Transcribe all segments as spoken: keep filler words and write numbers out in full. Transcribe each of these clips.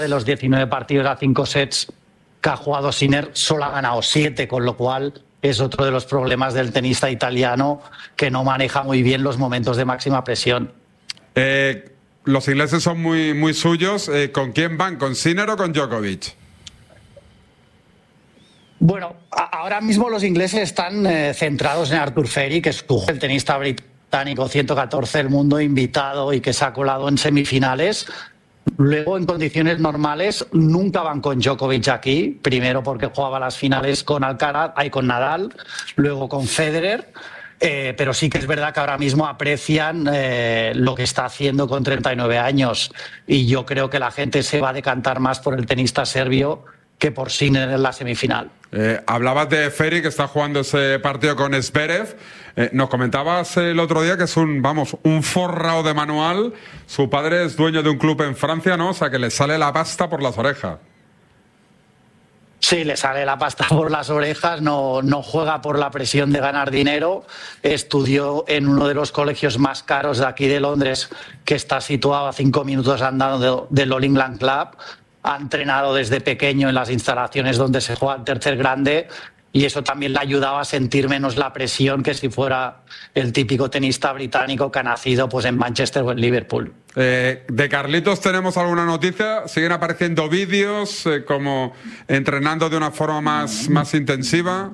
de los diecinueve partidos a cinco sets que ha jugado Sinner, solo ha ganado siete, con lo cual es otro de los problemas del tenista italiano, que no maneja muy bien los momentos de máxima presión. Eh, los ingleses son muy, muy suyos. Eh, ¿Con quién van? ¿Con Sinner o con Djokovic? Bueno, a- ahora mismo los ingleses están eh, centrados en Arthur Ferry, que es el tenista británico ciento catorce del mundo, invitado y que se ha colado en semifinales. Luego, en condiciones normales, nunca van con Djokovic aquí. Primero porque jugaba las finales con Alcaraz, ahí con Nadal, luego con Federer. Eh, pero sí que es verdad que ahora mismo aprecian eh, lo que está haciendo con treinta y nueve años. Y yo creo que la gente se va a decantar más por el tenista serbio que por Sinner en la semifinal. Eh, hablabas de Ferry, que está jugando ese partido con Zverev. Eh, nos comentabas el otro día que es un, vamos, un forrao de manual. Su padre es dueño de un club en Francia, ¿no? O sea, que le sale la pasta por las orejas. Sí, le sale la pasta por las orejas, no, no juega por la presión de ganar dinero. Estudió en uno de los colegios más caros de aquí de Londres, que está situado a cinco minutos andando de- del All England Club. Ha entrenado desde pequeño en las instalaciones donde se juega el tercer grande, y eso también le ayudaba a sentir menos la presión que si fuera el típico tenista británico que ha nacido pues en Manchester o en Liverpool. Eh, de Carlitos tenemos alguna noticia. Siguen apareciendo vídeos eh, como entrenando de una forma más, más intensiva.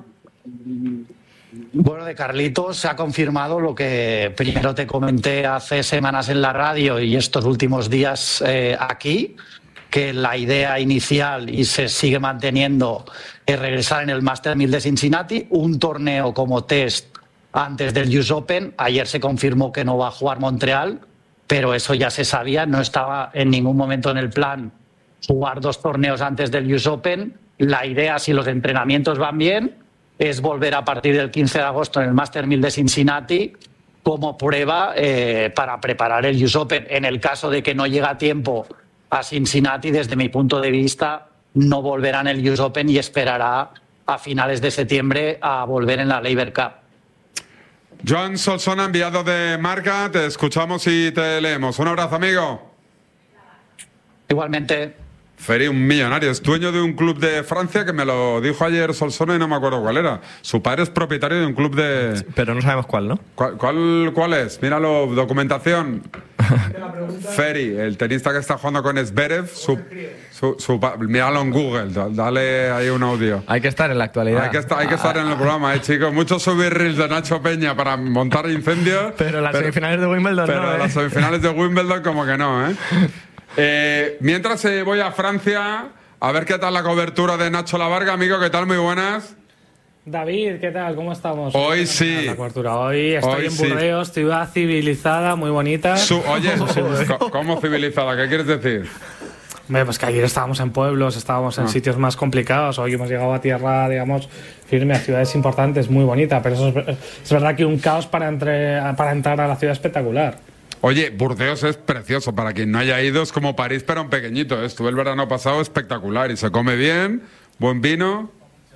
Bueno, de Carlitos se ha confirmado lo que primero te comenté hace semanas en la radio y estos últimos días eh, aquí, que la idea inicial, y se sigue manteniendo, es regresar en el Master mil de Cincinnati, un torneo como test antes del U S Open. Ayer se confirmó que no va a jugar Montreal, pero eso ya se sabía, no estaba en ningún momento en el plan jugar dos torneos antes del U S Open. La idea, si los entrenamientos van bien, es volver a partir del quince de agosto en el Master mil de Cincinnati como prueba eh, para preparar el U S Open. En el caso de que no llegue a tiempo a Cincinnati, desde mi punto de vista, no volverá en el U S Open y esperará a finales de septiembre a volver en la Laver Cup. Joan Solsona, enviado de Marca, te escuchamos y te leemos. Un abrazo, amigo. Igualmente. Ferry, un millonario, es dueño de un club de Francia, que me lo dijo ayer Solsona y no me acuerdo cuál era. Su padre es propietario de un club de... Pero no sabemos cuál, ¿no? ¿Cuál, cuál, cuál es? Míralo, documentación. Ferry, el tenista que está jugando con Zverev, su, su, su, pa- míralo en Google, da- dale ahí un audio. Hay que estar en la actualidad. Hay que estar, hay que estar en el programa, eh, chicos. Muchos subir reels de Nacho Peña para montar incendios. Pero las semifinales de Wimbledon Pero no, ¿eh? las semifinales de Wimbledon como que no, ¿eh? Eh, mientras eh, voy a Francia, a ver qué tal la cobertura de Nacho Lavarga. Amigo, ¿qué tal? Muy buenas. David, ¿qué tal? ¿Cómo estamos? Hoy sí. La cobertura. Hoy estoy Hoy en sí. Burdeos, ciudad civilizada, muy bonita. Su- oye, co- ¿cómo civilizada? ¿Qué quieres decir? Hombre, pues que ayer estábamos en pueblos, estábamos en Ah. sitios más complicados. Hoy hemos llegado a tierra, digamos, firme, a ciudades importantes, muy bonita. Pero eso es, es verdad que un caos para, entre, para entrar a la ciudad espectacular. Oye, Burdeos es precioso. Para quien no haya ido, es como París, pero en pequeñito. ¿eh? Estuve el verano pasado, espectacular. Y se come bien, buen vino.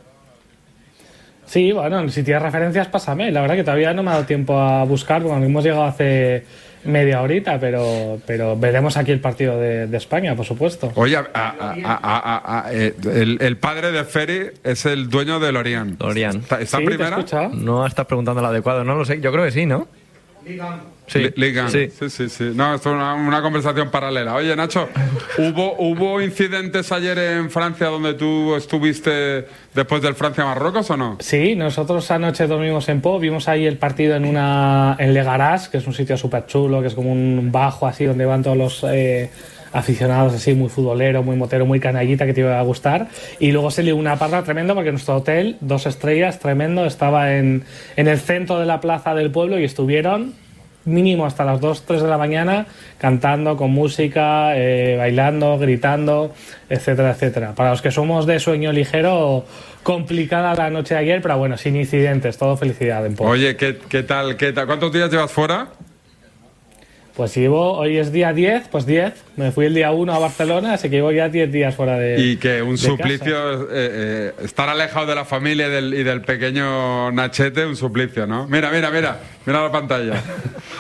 Sí, bueno, si tienes referencias, pásame. La verdad que todavía no me ha dado tiempo a buscar, porque hemos llegado hace media horita, pero, pero veremos aquí el partido de, de España, por supuesto. Oye, a- a- a- a- a- a- eh, el, el padre de Ferry es el dueño de Lorient. Lorient. ¿Está, está en Sí, ¿te he primera? escuchado? No estás preguntando lo adecuado, no lo sé. Yo creo que sí, ¿no? Sí. Li- Ligan. Sí. Sí, sí, sí. No, esto es una, una conversación paralela. Oye, Nacho, ¿hubo, ¿hubo incidentes ayer en Francia donde tú estuviste después del Francia-Marruecos o no? Sí, nosotros anoche dormimos en Po, vimos ahí el partido en una en Le Garage, que es un sitio súper chulo, que es como un bajo así donde van todos los eh, aficionados así, muy futbolero, muy motero, muy canallita, que te iba a gustar. Y luego se lió una parra tremenda porque nuestro hotel, dos estrellas, tremendo, estaba en, en el centro de la plaza del pueblo y estuvieron mínimo hasta las dos, tres de la mañana cantando con música, eh, bailando, gritando, etcétera, etcétera. Para los que somos de sueño ligero, complicada la noche de ayer, pero bueno, sin incidentes, todo felicidad en Po. Oye, ¿qué, qué tal? ¿Qué tal? ¿Cuántos días llevas fuera? Pues llevo, hoy es día diez, pues diez. Me fui el día uno a Barcelona, así que llevo ya diez días fuera de Y que un de suplicio, eh, eh, estar alejado de la familia y del, y del pequeño Nachete, un suplicio, ¿no? Mira, mira, mira, mira la pantalla.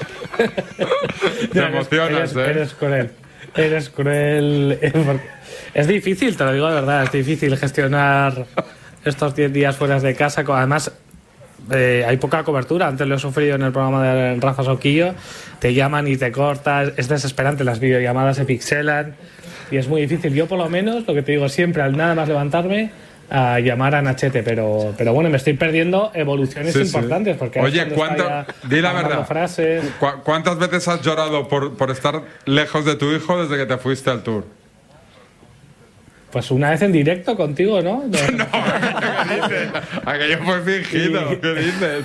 Te Ya, emocionas, eres, ¿eh? eres cruel, eres cruel. Es difícil, te lo digo de verdad, es difícil gestionar estos diez días fuera de casa. Además, eh, hay poca cobertura. Antes lo he sufrido en el programa de Rafa Soquillo. Te llaman y te cortas. Es desesperante, las videollamadas se pixelan y es muy difícil. Yo, por lo menos, lo que te digo siempre, al nada más levantarme, a llamar a Nachete, pero, pero bueno, me estoy perdiendo evoluciones sí, importantes. Porque oye, ¿cuánto, di la verdad, frases. ¿cu ¿cuántas veces has llorado por, por estar lejos de tu hijo desde que te fuiste al tour? Pues una vez en directo contigo, ¿no? No, no ¿qué dices? Aquello fue fingido, sí. ¿Qué dices?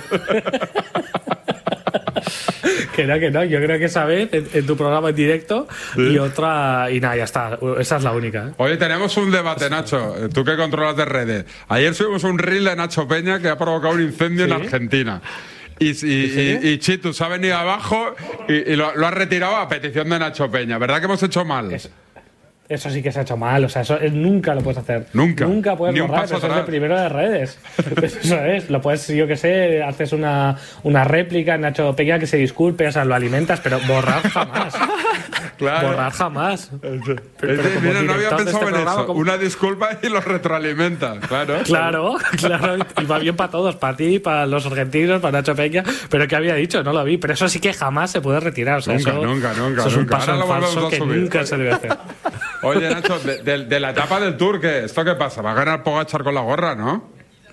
Que no, que no, yo creo que esa vez en, en tu programa en directo ¿sí? Y otra, y nada, ya está, esa es la única. ¿eh? Oye, tenemos un debate, Nacho, tú que controlas de redes. Ayer subimos un reel de Nacho Peña que ha provocado un incendio ¿sí? en Argentina. Y, y, ¿sí? y, y Chitu se ha venido abajo y, y lo, lo ha retirado a petición de Nacho Peña. ¿Verdad que hemos hecho mal? Es Eso sí que se ha hecho mal, o sea, eso es, nunca lo puedes hacer. Nunca. Nunca puedes Ni borrar, eso es de primero de redes. Eso es, lo puedes, yo que sé, haces una, una réplica, Nacho Peña que se disculpe, o sea, lo alimentas, pero borrar jamás. Claro. Borrar jamás. Pero, pero mira, no había pensado este en eso. Como... Una disculpa y lo retroalimentas, claro. Claro, claro, y va bien para todos, para ti, para los argentinos, para Nacho Peña, pero que había dicho, no lo vi, pero eso sí que jamás se puede retirar, o sea, nunca, eso, nunca, nunca, eso es nunca. un paso en falso que nunca se debe hacer. Oye, Nacho, de, de, de la etapa del Tour, ¿qué? ¿Esto qué pasa? Va a ganar Pogačar con la gorra, ¿no?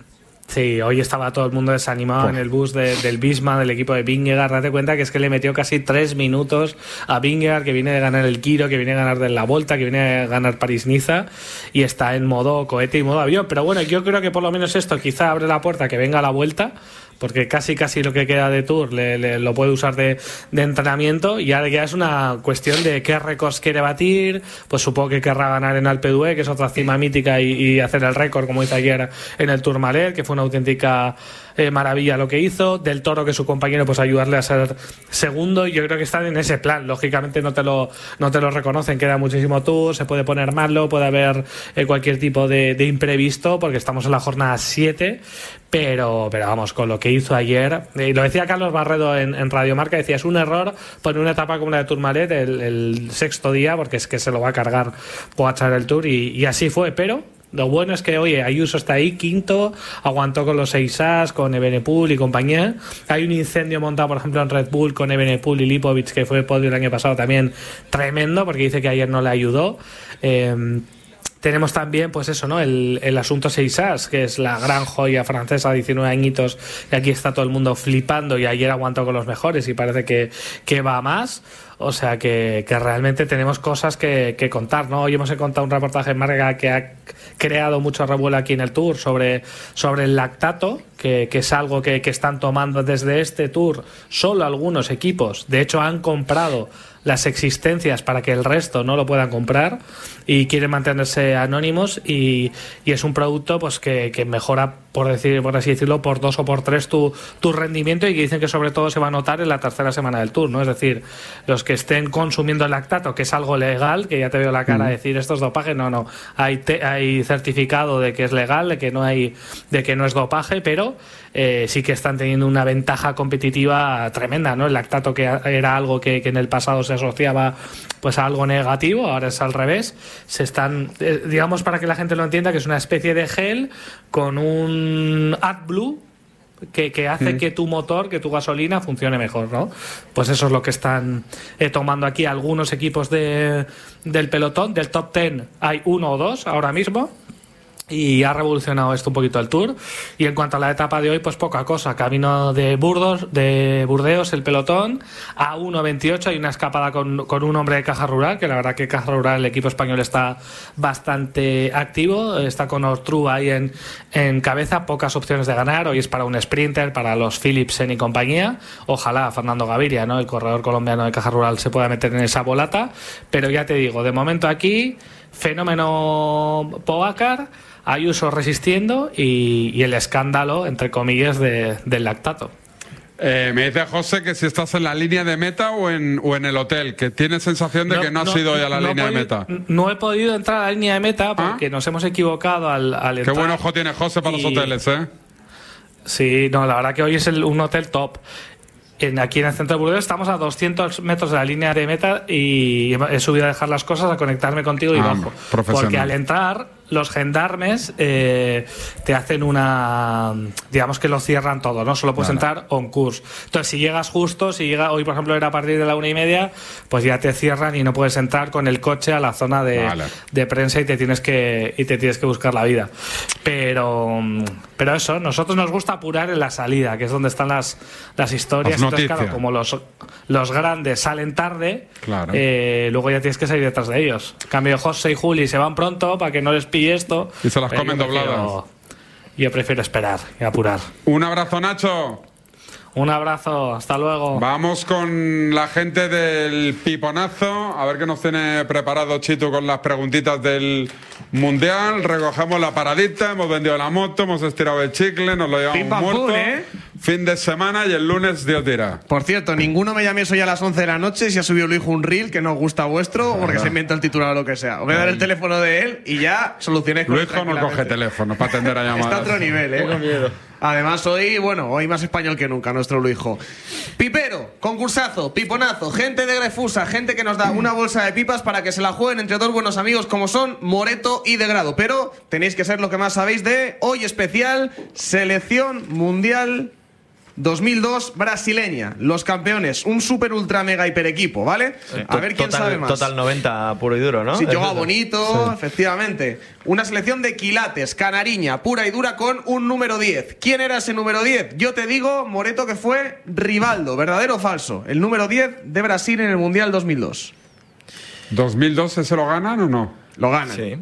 Sí, hoy estaba todo el mundo desanimado Uf. en el bus de, del Visma, del equipo de Vingegaard. Date cuenta que es que le metió casi tres minutos a Vingegaard, que viene de ganar el Giro, que viene de ganar de la Volta, que viene de ganar París-Niza, y está en modo cohete y modo avión. Pero bueno, yo creo que por lo menos esto quizá abre la puerta que venga a la Vuelta, porque casi casi lo que queda de Tour le, le, lo puede usar de, de entrenamiento, y ahora ya es una cuestión de qué récords quiere batir. Pues supongo que querrá ganar en Alpe d'Huez, que es otra cima mítica, y, y hacer el récord como hizo ayer en el Tourmalet, que fue una auténtica eh, maravilla lo que hizo. Del Toro, que su compañero, pues ayudarle a ser segundo, y yo creo que están en ese plan. Lógicamente no te lo, no te lo reconocen, queda muchísimo Tour, se puede poner malo, puede haber eh, cualquier tipo de, de imprevisto, porque estamos en la jornada siete, pero, pero vamos, con lo que hizo ayer, y lo decía Carlos Barredo en, en Radio Marca, decía, es un error poner una etapa como la de Tourmalet el, el sexto día, porque es que se lo va a cargar Pogačar el Tour, y, y así fue, pero lo bueno es que, oye, Ayuso está ahí, quinto, aguantó con los seis As, con Evenepoel y compañía. Hay un incendio montado, por ejemplo, en Red Bull con Evenepoel y Lipovic, que fue podio el año pasado, también tremendo, porque dice que ayer no le ayudó. Eh, Tenemos también, pues eso, ¿no? El, el asunto seis As, que es la gran joya francesa, diecinueve añitos, y aquí está todo el mundo flipando, y ayer aguantó con los mejores y parece que, que va a más. O sea que, que realmente tenemos cosas que, que contar, ¿no? Hoy hemos encontrado un reportaje en Marca que ha creado mucho revuelo aquí en el Tour sobre, sobre el lactato, que, que es algo que, que están tomando desde este Tour solo algunos equipos. De hecho, han comprado las existencias para que el resto no lo puedan comprar y quieren mantenerse anónimos, y, y es un producto pues que, que mejora, por decir, por así decirlo, por dos o por tres tu, tu rendimiento, y que dicen que sobre todo se va a notar en la tercera semana del Tour, ¿no? Es decir, los que estén consumiendo el lactato, que es algo legal, que ya te veo la cara mm. decir esto es dopaje, no, no, hay, te, hay certificado de que es legal, de que no hay, de que no es dopaje, pero eh, sí que están teniendo una ventaja competitiva tremenda, ¿no? El lactato, que era algo que, que en el pasado se asociaba pues a algo negativo, ahora es al revés. Se están, eh, digamos, para que la gente lo entienda, que es una especie de gel con un AdBlue que, que hace mm. que tu motor, que tu gasolina funcione mejor, ¿no? Pues eso es lo que están eh, tomando aquí algunos equipos de, del pelotón. Del top diez hay uno o dos ahora mismo, y ha revolucionado esto un poquito el Tour. Y en cuanto a la etapa de hoy, pues poca cosa. Camino de Burgos, de Burdeos, el pelotón a uno veintiocho. Hay una escapada con, con un hombre de Caja Rural, que la verdad que Caja Rural, el equipo español, está bastante activo. Está con Ortru ahí en, en cabeza, pocas opciones de ganar. Hoy es para un sprinter, para los Philipsen y compañía. Ojalá Fernando Gaviria, ¿no?, el corredor colombiano de Caja Rural, se pueda meter en esa bolata. Pero ya te digo, de momento aquí, fenómeno Pogačar, Ayuso resistiendo, y, y el escándalo, entre comillas, de, del lactato. Eh, me dice José que si estás en la línea de meta o en, o en el hotel, que tienes sensación de no, que no, no has ido ya a la no línea podido, de meta. No he podido entrar a la línea de meta porque ¿Ah? nos hemos equivocado al, al entrar. Qué buen ojo tiene José para y... los hoteles, ¿eh? Sí, no, la verdad que hoy es el, un hotel top. En, aquí en el centro de Burdeos estamos a doscientos metros de la línea de meta y he subido a dejar las cosas, a conectarme contigo y Ah, bajo. profesional. Porque al entrar, los gendarmes eh, te hacen una... Digamos que lo cierran todo, ¿no? Solo puedes entrar on course. Entonces, si llegas justo, si llega hoy, por ejemplo, era a partir de la una y media, pues ya te cierran y no puedes entrar con el coche a la zona de, Vale. de prensa y te tienes que y te tienes que buscar la vida. Pero, pero eso, nosotros nos gusta apurar en la salida, que es donde están las, las historias. Las Entonces, claro, noticias. como los, los grandes salen tarde, Claro. eh, luego ya tienes que salir detrás de ellos. En cambio, José y Juli se van pronto para que no les pille esto. Y se las pero comen yo prefiero- dobladas. Yo prefiero esperar y apurar. Un abrazo, Nacho. Un abrazo, hasta luego. Vamos con la gente del piponazo, a ver qué nos tiene preparado Chitu con las preguntitas del Mundial. Recogemos la paradita, hemos vendido la moto, hemos estirado el chicle, nos lo llevamos Pim, pam, muerto. pum, ¿eh? Fin de semana y el lunes Dios dirá. Por cierto, ninguno me llaméis hoy a las once de la noche si ha subido Luis un reel que no os gusta vuestro porque se inventa el titular o lo que sea. Os voy a dar el teléfono de él y ya solucionéis con él Luis no coge tranquilamente. teléfono para atender a llamadas. Está a otro nivel, ¿eh? Tengo miedo. Además, hoy, bueno, hoy más español que nunca, nuestro Luijo. Pipero, concursazo, piponazo, gente de Grefusa, gente que nos da una bolsa de pipas para que se la jueguen entre dos buenos amigos como son Moreto y De Grado. Pero tenéis que ser lo que más sabéis de hoy especial, Selección Mundial dos mil dos brasileña. Los campeones, un super ultra mega hiper equipo, ¿vale? A ver quién total, sabe más. Total noventa puro y duro, ¿no? Sí, Es yoga eso. bonito, efectivamente. Una selección de quilates, canariña, pura y dura con un número diez. ¿Quién era ese número diez? Yo te digo, Moreto, que fue Rivaldo, ¿verdadero o falso? El número diez de Brasil en el Mundial dos mil dos. ¿dos mil doce se lo ganan o no? Lo ganan. Sí,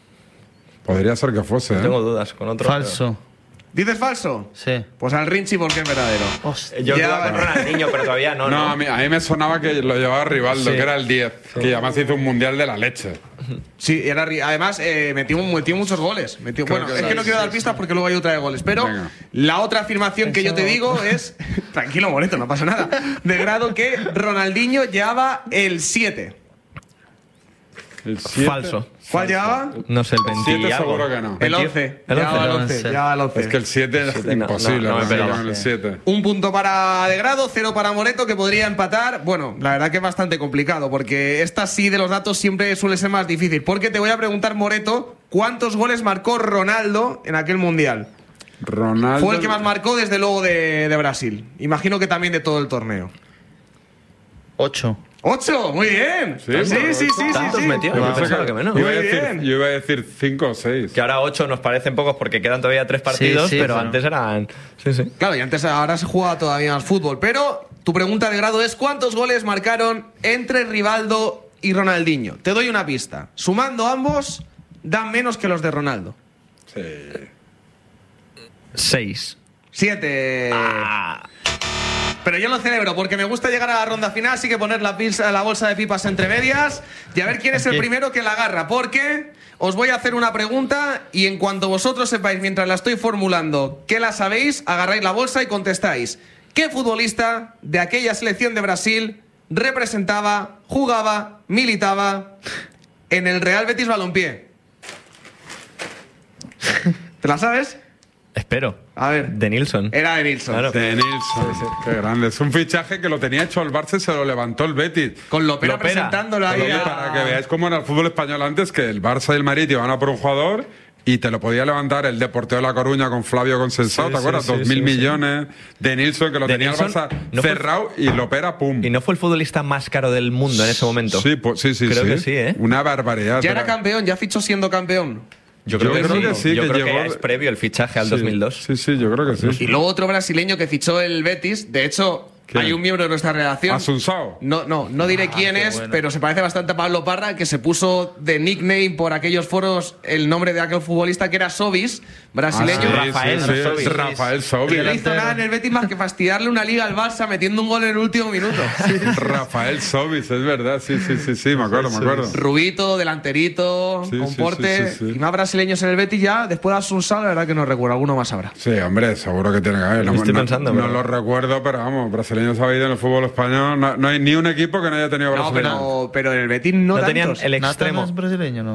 Podría ser que fuese, ¿eh? tengo dudas con otro. Falso. ¿Dices falso? Sí. Pues al Rinchi porque es verdadero. pero- Yo Ya, iba con bueno. Ronaldinho, pero todavía no, No, ¿no? a mí, a mí me sonaba que lo llevaba Rivaldo, Sí. que era el diez, que además hizo un mundial de la leche. Sí, era, ri- además eh, metió, metió muchos goles. Metió, Creo bueno, que es era- que no quiero dar pistas porque luego hay otra de goles. Pero Venga. la otra afirmación que yo te digo es. Tranquilo, Moreto, no pasa nada. De grado que Ronaldinho llevaba el siete. El siete. Falso. ¿Cuál llevaba? No sé, el El veinte siete y algo. seguro que no. El ¿veinte? once. El Llevaba el once. once. once. Llevaba el once. Es que el siete es siete no, imposible, no, no me ¿no? pegaba. Con el siete. Un punto para De Grado, cero para Moreto, que podría empatar. Bueno, la verdad que es bastante complicado, porque esta sí de los datos siempre suele ser más difícil. Porque te voy a preguntar, Moreto, ¿cuántos goles marcó Ronaldo en aquel Mundial? Ronaldo. Fue el que más marcó, desde luego, de, de Brasil. Imagino que también de todo el torneo. Ocho. ¡Ocho! ¡Muy bien! Sí, sí, pero sí, sí, sí, ¿Tantos sí. metió? Yo pensaba que menos. Yo iba, a Muy decir, bien. yo iba a decir cinco o seis. Que ahora ocho nos parecen pocos porque quedan todavía tres partidos, sí, pero pero- antes eran. Sí, sí. Claro, y antes ahora se juega todavía más fútbol. Pero tu pregunta De Grado es: ¿cuántos goles marcaron entre Rivaldo y Ronaldinho? Te doy una pista. Sumando ambos, dan menos que los de Ronaldo. Sí. Seis. Siete. Ah. Pero yo lo celebro porque me gusta llegar a la ronda final, así que poner la, pils- la bolsa de pipas entre medias y a ver quién es el primero que la agarra. Porque os voy a hacer una pregunta y en cuanto vosotros sepáis, mientras la estoy formulando, que la sabéis, agarráis la bolsa y contestáis. ¿Qué futbolista de aquella selección de Brasil representaba, jugaba, militaba en el Real Betis Balompié? ¿Te la sabes? Espero. A ver. De Nilsson. Era de Nilsson. Claro. De Nilsson. Qué grande. Es un fichaje que lo tenía hecho el Barça y se lo levantó el Betis. Con Lopera, Lopera. presentándolo ahí. Oye, a- para que veáis cómo era el fútbol español antes, que el Barça y el Madrid iban a por un jugador y te lo podía levantar el Deportivo de La Coruña con Flavio Consensado, Sí, ¿te sí, acuerdas? sí, Dos mil sí, millones de Nilsson, que lo De tenía Nilsson, el Barça no fue- cerrado y Lopera, pum. Y no fue el futbolista más caro del mundo en ese momento. Sí, pues, sí, sí, Creo sí. que sí, ¿eh? Una barbaridad. Ya era Era- campeón, ya fichó siendo campeón. Yo creo, Yo que, creo sí. que sí, Yo que creo llegó- que es previo el fichaje al Sí, dos mil dos. Sí, sí, yo creo que sí. Y luego otro brasileño que fichó el Betis. De hecho, ¿Quién? hay un miembro de nuestra redacción. Asunsao. No, no, no diré quién es, pero se parece bastante a Pablo Parra, que se puso de nickname por aquellos foros el nombre de aquel futbolista que era Sobis, brasileño. Ah, sí, Rafael sí, sí, Sobis. Rafael Y Sobis. no hizo nada en el Betis más que fastidiarle una liga al Barça metiendo un gol en el último minuto. Rafael Sobis, es verdad. Sí, sí, sí, sí, me acuerdo, me acuerdo. Rubito, delanterito, Sí, con sí, porte. sí, sí, sí. Y más brasileños en el Betis ya, después de Asunsao, la verdad que no recuerdo, alguno más habrá. Sí, hombre, seguro que tiene que haber. No, Estoy no- pensando, no pero- lo recuerdo, pero vamos, brasileños ha habido en el fútbol español. No, no hay ni un equipo que no haya tenido No, brasileños. pero, pero en el Betis no, No tenían tantos. el ¿Nathan extremo. es brasileño, no?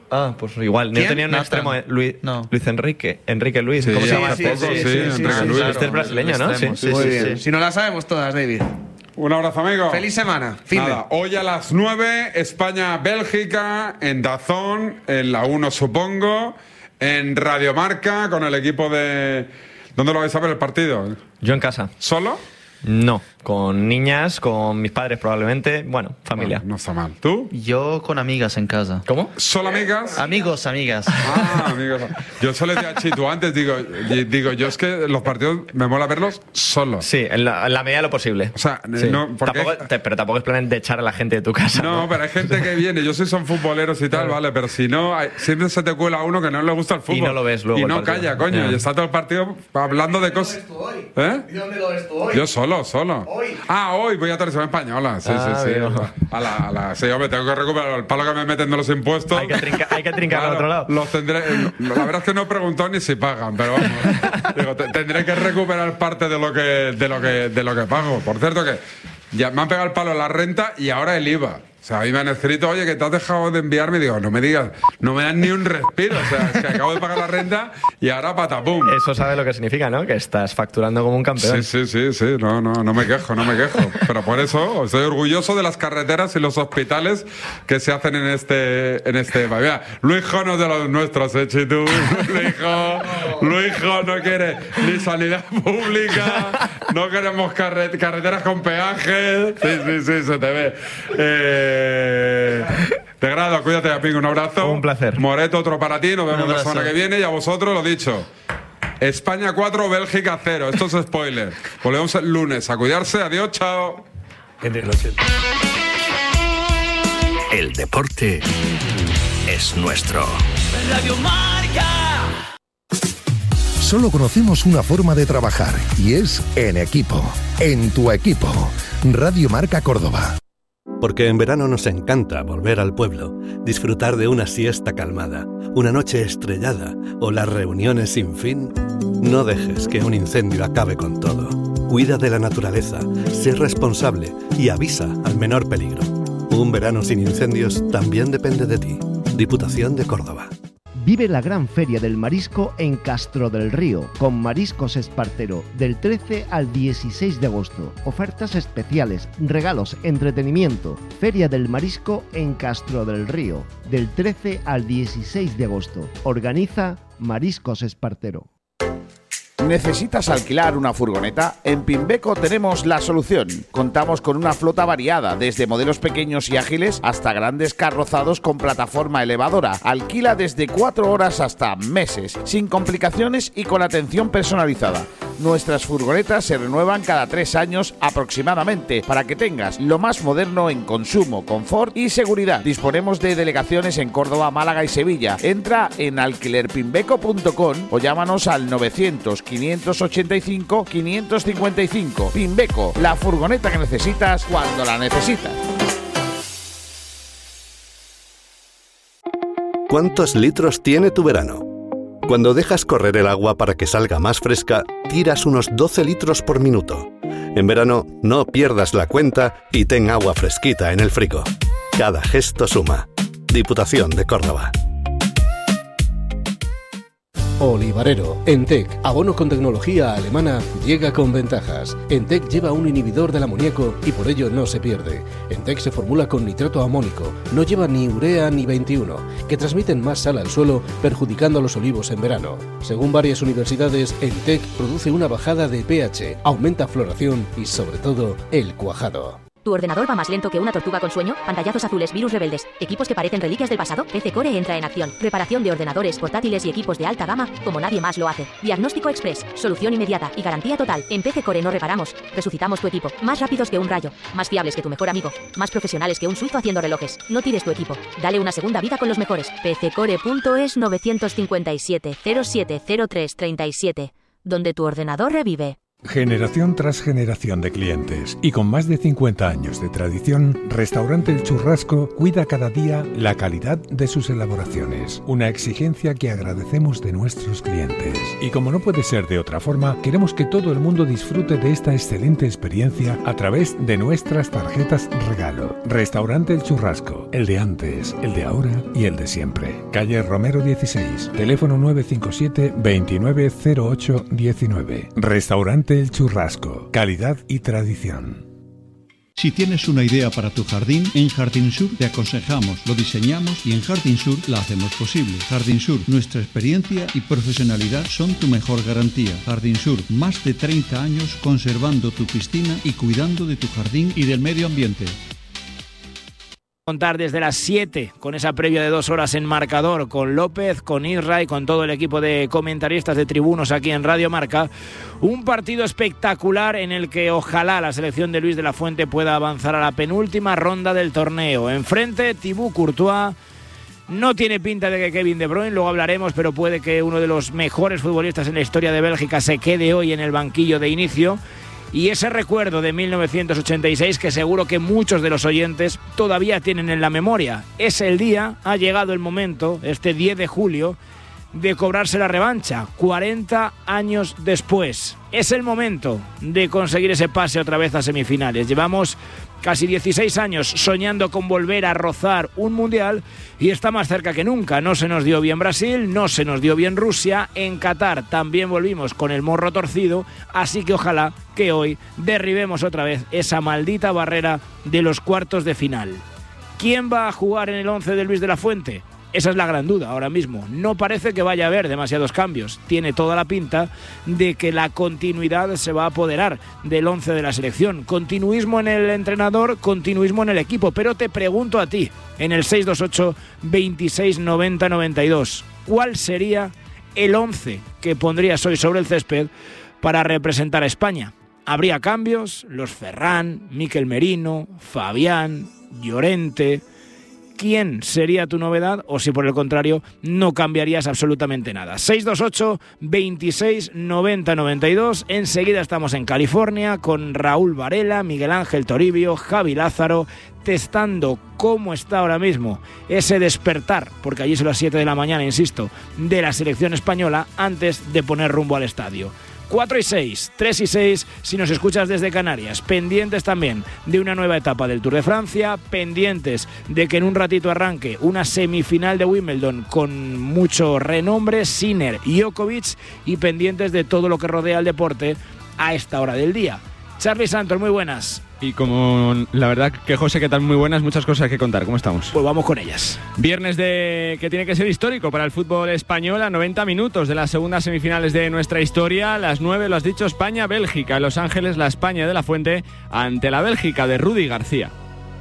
Ah, pues igual. ¿Quién? No tenía un Nathan. extremo. eh, Luis, No. Luis Enrique. Enrique Luis. Sí, ¿Cómo se sí, llama? sí, Poco? sí, sí, sí, Enrique sí, Luis. Este es brasileño, ¿no? Sí. Extremo, sí, Muy sí, bien. sí. Si no la sabemos todas, David. Un abrazo, amigo. Feliz semana. Fin de- Nada, hoy a las nueve, España-Bélgica, en Dazón, en la uno supongo, en Radiomarca, con el equipo de... ¿Dónde lo vais a ver el partido? Yo en casa. ¿Solo? No. Con niñas, con mis padres probablemente. Bueno, familia. Bueno, no está mal. ¿Tú? Yo con amigas en casa. ¿Cómo? ¿Solo amigas? Amigos, amigas. Ah, amigos. Yo solo le decía a Chitu antes, digo, y- digo, yo es que los partidos me mola verlos solos. Sí, en la, en la medida de lo posible. O sea, Sí. no, porque Tampoco- te- pero tampoco es plan de echar a la gente de tu casa. No, pero hay gente que viene, yo soy son futboleros y tal, vale, pero si no, hay- siempre se te cuela uno que no le gusta el fútbol. Y no lo ves luego Y el no partido. calla, coño, Ya. y está todo el partido hablando de cosas. ¿Eh? ¿Y dónde lo ves tú hoy? Yo solo, solo. Hoy. Ah, hoy voy a televisión española. Sí, Ah, sí, sí. amigo. A la, a la, sí, hombre, tengo que recuperar el palo que me meten de los impuestos. Hay que, trinca- hay que trincar Claro, al otro lado. Los tendré, la verdad es que no he preguntado ni si pagan, pero vamos. Digo, te- tendré que recuperar parte de lo que, de lo que, de lo que pago. Por cierto que ya me han pegado el palo la renta y ahora el I V A. O sea, a mí me han escrito, oye, que te has dejado de enviarme. Y digo, no me digas, no me dan ni un respiro. O sea, es que acabo de pagar la renta y ahora patapum. Eso sabe lo que significa, ¿no? Que estás facturando como un campeón. Sí, sí, sí, sí, no, no, no me quejo, no me quejo. Pero por eso estoy orgulloso de las carreteras y los hospitales que se hacen en este, en este país. Mira, Luisjo no es de los nuestros, eh, Chitu. Luisjo, Luisjo no quiere ni sanidad pública, no queremos carre- carreteras con peajes. Sí, sí, sí, se te ve. Eh, te grado, cuídate, amigo, un abrazo. Un placer. Moreto, otro para ti, nos vemos la abrazo. semana que viene y a vosotros lo dicho. España cuatro, Bélgica cero. Esto es spoiler. Volvemos el lunes. A cuidarse. Adiós, chao. El deporte es nuestro. Radio Marca. Solo conocemos una forma de trabajar y es en equipo. En tu equipo. Radio Marca Córdoba. Porque en verano nos encanta volver al pueblo, disfrutar de una siesta calmada, una noche estrellada o las reuniones sin fin. No dejes que un incendio acabe con todo. Cuida de la naturaleza, sé responsable y avisa al menor peligro. Un verano sin incendios también depende de ti. Diputación de Córdoba. Vive la gran feria del marisco en Castro del Río, con Mariscos Espartero, del trece al dieciséis de agosto. Ofertas especiales, regalos, entretenimiento. Feria del Marisco en Castro del Río, del trece al dieciséis de agosto. Organiza Mariscos Espartero. ¿Necesitas alquilar una furgoneta? En Pimbeco tenemos la solución. Contamos con una flota variada, desde modelos pequeños y ágiles hasta grandes carrozados con plataforma elevadora. Alquila desde cuatro horas hasta meses, sin complicaciones y con atención personalizada. Nuestras furgonetas se renuevan cada tres años aproximadamente para que tengas lo más moderno en consumo, confort y seguridad. Disponemos de delegaciones en Córdoba, Málaga y Sevilla. Entra en alquiler pimbeco punto com o llámanos al novecientos, quinientos ochenta y cinco, quinientos cincuenta y cinco. Pimbeco, la furgoneta que necesitas cuando la necesitas. ¿Cuántos litros tiene tu verano? Cuando dejas correr el agua para que salga más fresca, tiras unos doce litros por minuto. En verano, no pierdas la cuenta y ten agua fresquita en el frigo. Cada gesto suma. Diputación de Córdoba. Olivarero. Entec, abono con tecnología alemana, llega con ventajas. Entec lleva un inhibidor del amoníaco y por ello no se pierde. Entec se formula con nitrato amónico, no lleva ni urea ni veintiuno, que transmiten más sal al suelo, perjudicando a los olivos en verano. Según varias universidades, Entec produce una bajada de pH, aumenta floración y sobre todo el cuajado. ¿Tu ordenador va más lento que una tortuga con sueño? Pantallazos azules, virus rebeldes, equipos que parecen reliquias del pasado. P C Core entra en acción. Reparación de ordenadores portátiles y equipos de alta gama, como nadie más lo hace. Diagnóstico express, solución inmediata y garantía total. En P C Core no reparamos, resucitamos tu equipo. Más rápidos que un rayo, más fiables que tu mejor amigo, más profesionales que un suizo haciendo relojes. No tires tu equipo, dale una segunda vida con los mejores. P C Core punto es nueve cinco siete, cero siete cero tres tres siete, donde tu ordenador revive. Generación tras generación de clientes y con más de cincuenta años de tradición, Restaurante El Churrasco cuida cada día la calidad de sus elaboraciones, una exigencia que agradecemos de nuestros clientes. Y como no puede ser de otra forma, queremos que todo el mundo disfrute de esta excelente experiencia a través de nuestras tarjetas regalo. Restaurante El Churrasco, el de antes, el de ahora y el de siempre. Calle Romero dieciséis, teléfono nueve cinco siete, veintinueve cero ocho diecinueve. Restaurante El Churrasco, calidad y tradición. Si tienes una idea para tu jardín, en Jardín Sur te aconsejamos, lo diseñamos y en Jardín Sur la hacemos posible. Jardín Sur, nuestra experiencia y profesionalidad son tu mejor garantía. Jardín Sur, más de treinta años conservando tu piscina y cuidando de tu jardín y del medio ambiente. Contar desde las siete con esa previa de dos horas en marcador con López, con Isra y con todo el equipo de comentaristas de tribunos aquí en Radio Marca. Un partido espectacular en el que ojalá la selección de Luis de la Fuente pueda avanzar a la penúltima ronda del torneo. Enfrente, Thibaut Courtois. No tiene pinta de que Kevin De Bruyne, luego hablaremos, pero puede que uno de los mejores futbolistas en la historia de Bélgica se quede hoy en el banquillo de inicio. Y ese recuerdo de mil novecientos ochenta y seis que seguro que muchos de los oyentes todavía tienen en la memoria. Es el día, ha llegado el momento, este diez de julio, de cobrarse la revancha, cuarenta años después. Es el momento de conseguir ese pase otra vez a semifinales. Llevamos casi dieciséis años soñando con volver a rozar un mundial y está más cerca que nunca. No se nos dio bien Brasil, no se nos dio bien Rusia. En Qatar también volvimos con el morro torcido, así que ojalá que hoy derribemos otra vez esa maldita barrera de los cuartos de final. ¿Quién va a jugar en el once de Luis de la Fuente? Esa es la gran duda ahora mismo. No parece que vaya a haber demasiados cambios. Tiene toda la pinta de que la continuidad se va a apoderar del once de la selección. Continuismo en el entrenador, continuismo en el equipo. Pero te pregunto a ti, en el seis dos ocho, veintiséis, noventa, noventa y dos, ¿cuál sería el once que pondrías hoy sobre el césped para representar a España? ¿Habría cambios? Los Ferran, Mikel Merino, Fabián, Llorente. ¿Quién sería tu novedad? O si por el contrario no cambiarías absolutamente nada. seis dos ocho, veintiséis, noventa, noventa y dos. Enseguida estamos en California con Raúl Varela, Miguel Ángel Toribio, Javi Lázaro, testando cómo está ahora mismo ese despertar, porque allí son las siete de la mañana, insisto, de la selección española antes de poner rumbo al estadio. cuatro y seis, tres y seis si nos escuchas desde Canarias. Pendientes también de una nueva etapa del Tour de Francia, pendientes de que en un ratito arranque una semifinal de Wimbledon con mucho renombre, Sinner y Djokovic, y pendientes de todo lo que rodea el deporte a esta hora del día. Charly Santos, muy buenas. Y como la verdad que José, ¿qué tal? Muy buenas, muchas cosas que contar. ¿Cómo estamos? Pues vamos con ellas. Viernes de que tiene que ser histórico para el fútbol español, a noventa minutos de las segundas semifinales de nuestra historia. Las nueve, lo has dicho, España-Bélgica. En Los Ángeles, la España de la Fuente ante la Bélgica de Rudy García.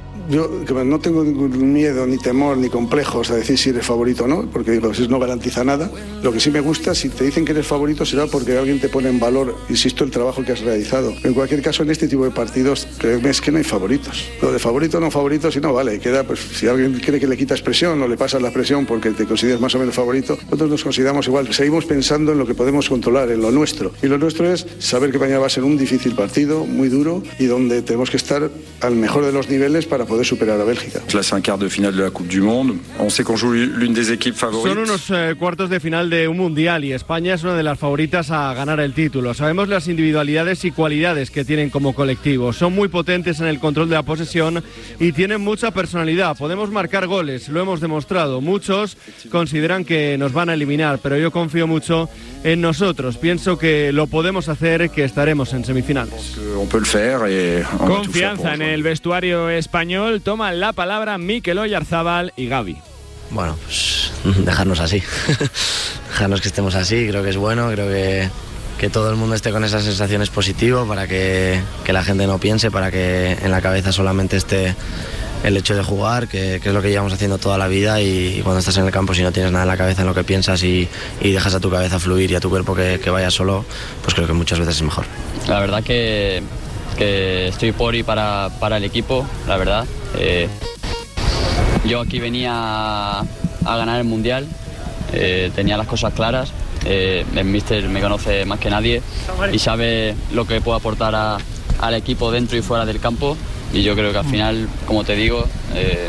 Yo que no tengo ningún miedo, ni temor, ni complejos a decir si eres favorito o no, porque digo, eso no garantiza nada. Lo que sí me gusta, si te dicen que eres favorito, será porque alguien te pone en valor, insisto, el trabajo que has realizado. En cualquier caso, en este tipo de partidos, créeme, es que no hay favoritos. Lo de favorito o no favorito, si no, vale, queda, pues si alguien cree que le quitas presión o le pasas la presión porque te consideras más o menos favorito, nosotros nos consideramos igual. Seguimos pensando en lo que podemos controlar, en lo nuestro. Y lo nuestro es saber que mañana va a ser un difícil partido, muy duro, y donde tenemos que estar al mejor de los niveles para poder superar a Bélgica. Là, c'est un quart de finale de la Coupe du Monde. On sait qu'on joue l'une des équipes favorites. Son unos eh, cuartos de final de un mundial y España es una de las favoritas a ganar el título. Sabemos las individualidades y cualidades que tienen como colectivo. Son muy potentes en el control de la posesión y tienen mucha personalidad. Podemos marcar goles, lo hemos demostrado. Muchos consideran que nos van a eliminar, pero yo confío mucho en nosotros. Pienso que lo podemos hacer, que estaremos en semifinales. Confianza en el vestuario español. Toman la palabra Mikel Oyarzabal y Gavi. Bueno, pues dejarnos así. Dejarnos que estemos así, creo que es bueno. Creo que, que todo el mundo esté con esas sensaciones positivas para que, que la gente no piense, para que en la cabeza solamente esté el hecho de jugar, que, que es lo que llevamos haciendo toda la vida, y, y cuando estás en el campo, si no tienes nada en la cabeza en lo que piensas y, y dejas a tu cabeza fluir y a tu cuerpo que, que vaya solo, pues creo que muchas veces es mejor. La verdad que, que estoy por y para, para el equipo, la verdad. Eh, yo aquí venía a, a ganar el Mundial, eh, tenía las cosas claras. Eh, el míster me conoce más que nadie y sabe lo que puedo aportar a, al equipo dentro y fuera del campo, y yo creo que al final, como te digo, eh,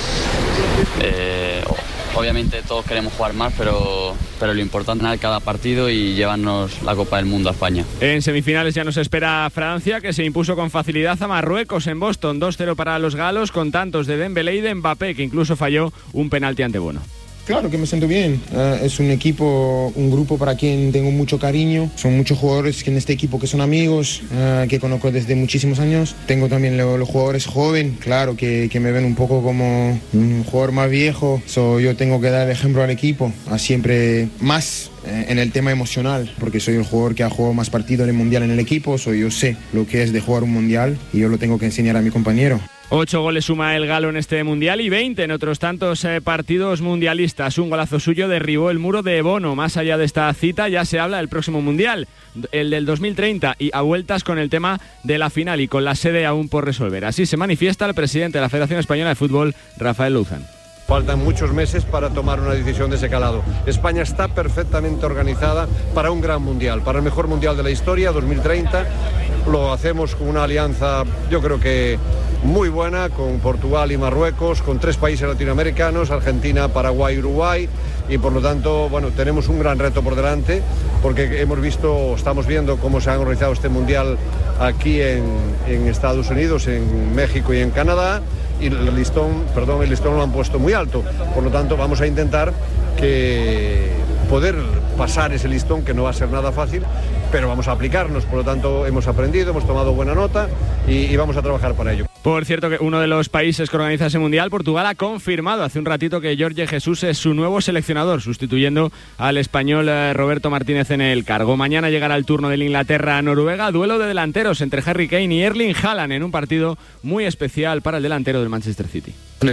eh, obviamente todos queremos jugar más, pero, pero lo importante es ganar cada partido y llevarnos la Copa del Mundo a España. En semifinales ya nos espera Francia, que se impuso con facilidad a Marruecos en Boston, dos cero para los galos, con tantos de Dembélé y de Mbappé, que incluso falló un penalti ante Bono. Claro que me siento bien, uh, es un equipo, un grupo para quien tengo mucho cariño, son muchos jugadores en este equipo que son amigos, uh, que conozco desde muchísimos años. Tengo también lo, los jugadores jóvenes, claro, que, que me ven un poco como un jugador más viejo, so, yo tengo que dar ejemplo al equipo, a siempre más eh, en el tema emocional, porque soy el jugador que ha jugado más partidos en el Mundial en el equipo, so, yo sé lo que es de jugar un Mundial y yo lo tengo que enseñar a mi compañero. Ocho goles suma el galo en este Mundial y veinte en otros tantos eh, partidos mundialistas. Un golazo suyo derribó el muro de Bono. Más allá de esta cita ya se habla del próximo Mundial, el del dos mil treinta, y a vueltas con el tema de la final y con la sede aún por resolver. Así se manifiesta el presidente de la Federación Española de Fútbol, Rafael Louzán. Faltan muchos meses para tomar una decisión de ese calado. España está perfectamente organizada para un gran mundial, para el mejor mundial de la historia, dos mil treinta. Lo hacemos con una alianza, yo creo que muy buena, con Portugal y Marruecos, con tres países latinoamericanos, Argentina, Paraguay, Uruguay, y por lo tanto, bueno, tenemos un gran reto por delante, porque hemos visto, estamos viendo cómo se ha organizado este mundial aquí en, en Estados Unidos, en México y en Canadá, y el listón, perdón, el listón lo han puesto muy alto. Por lo tanto, vamos a intentar que poder pasar ese listón, que no va a ser nada fácil, pero vamos a aplicarnos. Por lo tanto, hemos aprendido, hemos tomado buena nota y, y vamos a trabajar para ello. Por cierto, que uno de los países que organiza ese Mundial, Portugal, ha confirmado hace un ratito que Jorge Jesús es su nuevo seleccionador, sustituyendo al español eh, Roberto Martínez en el cargo. Mañana llegará el turno del Inglaterra-Noruega, duelo de delanteros entre Harry Kane y Erling Haaland, en un partido muy especial para el delantero del Manchester City.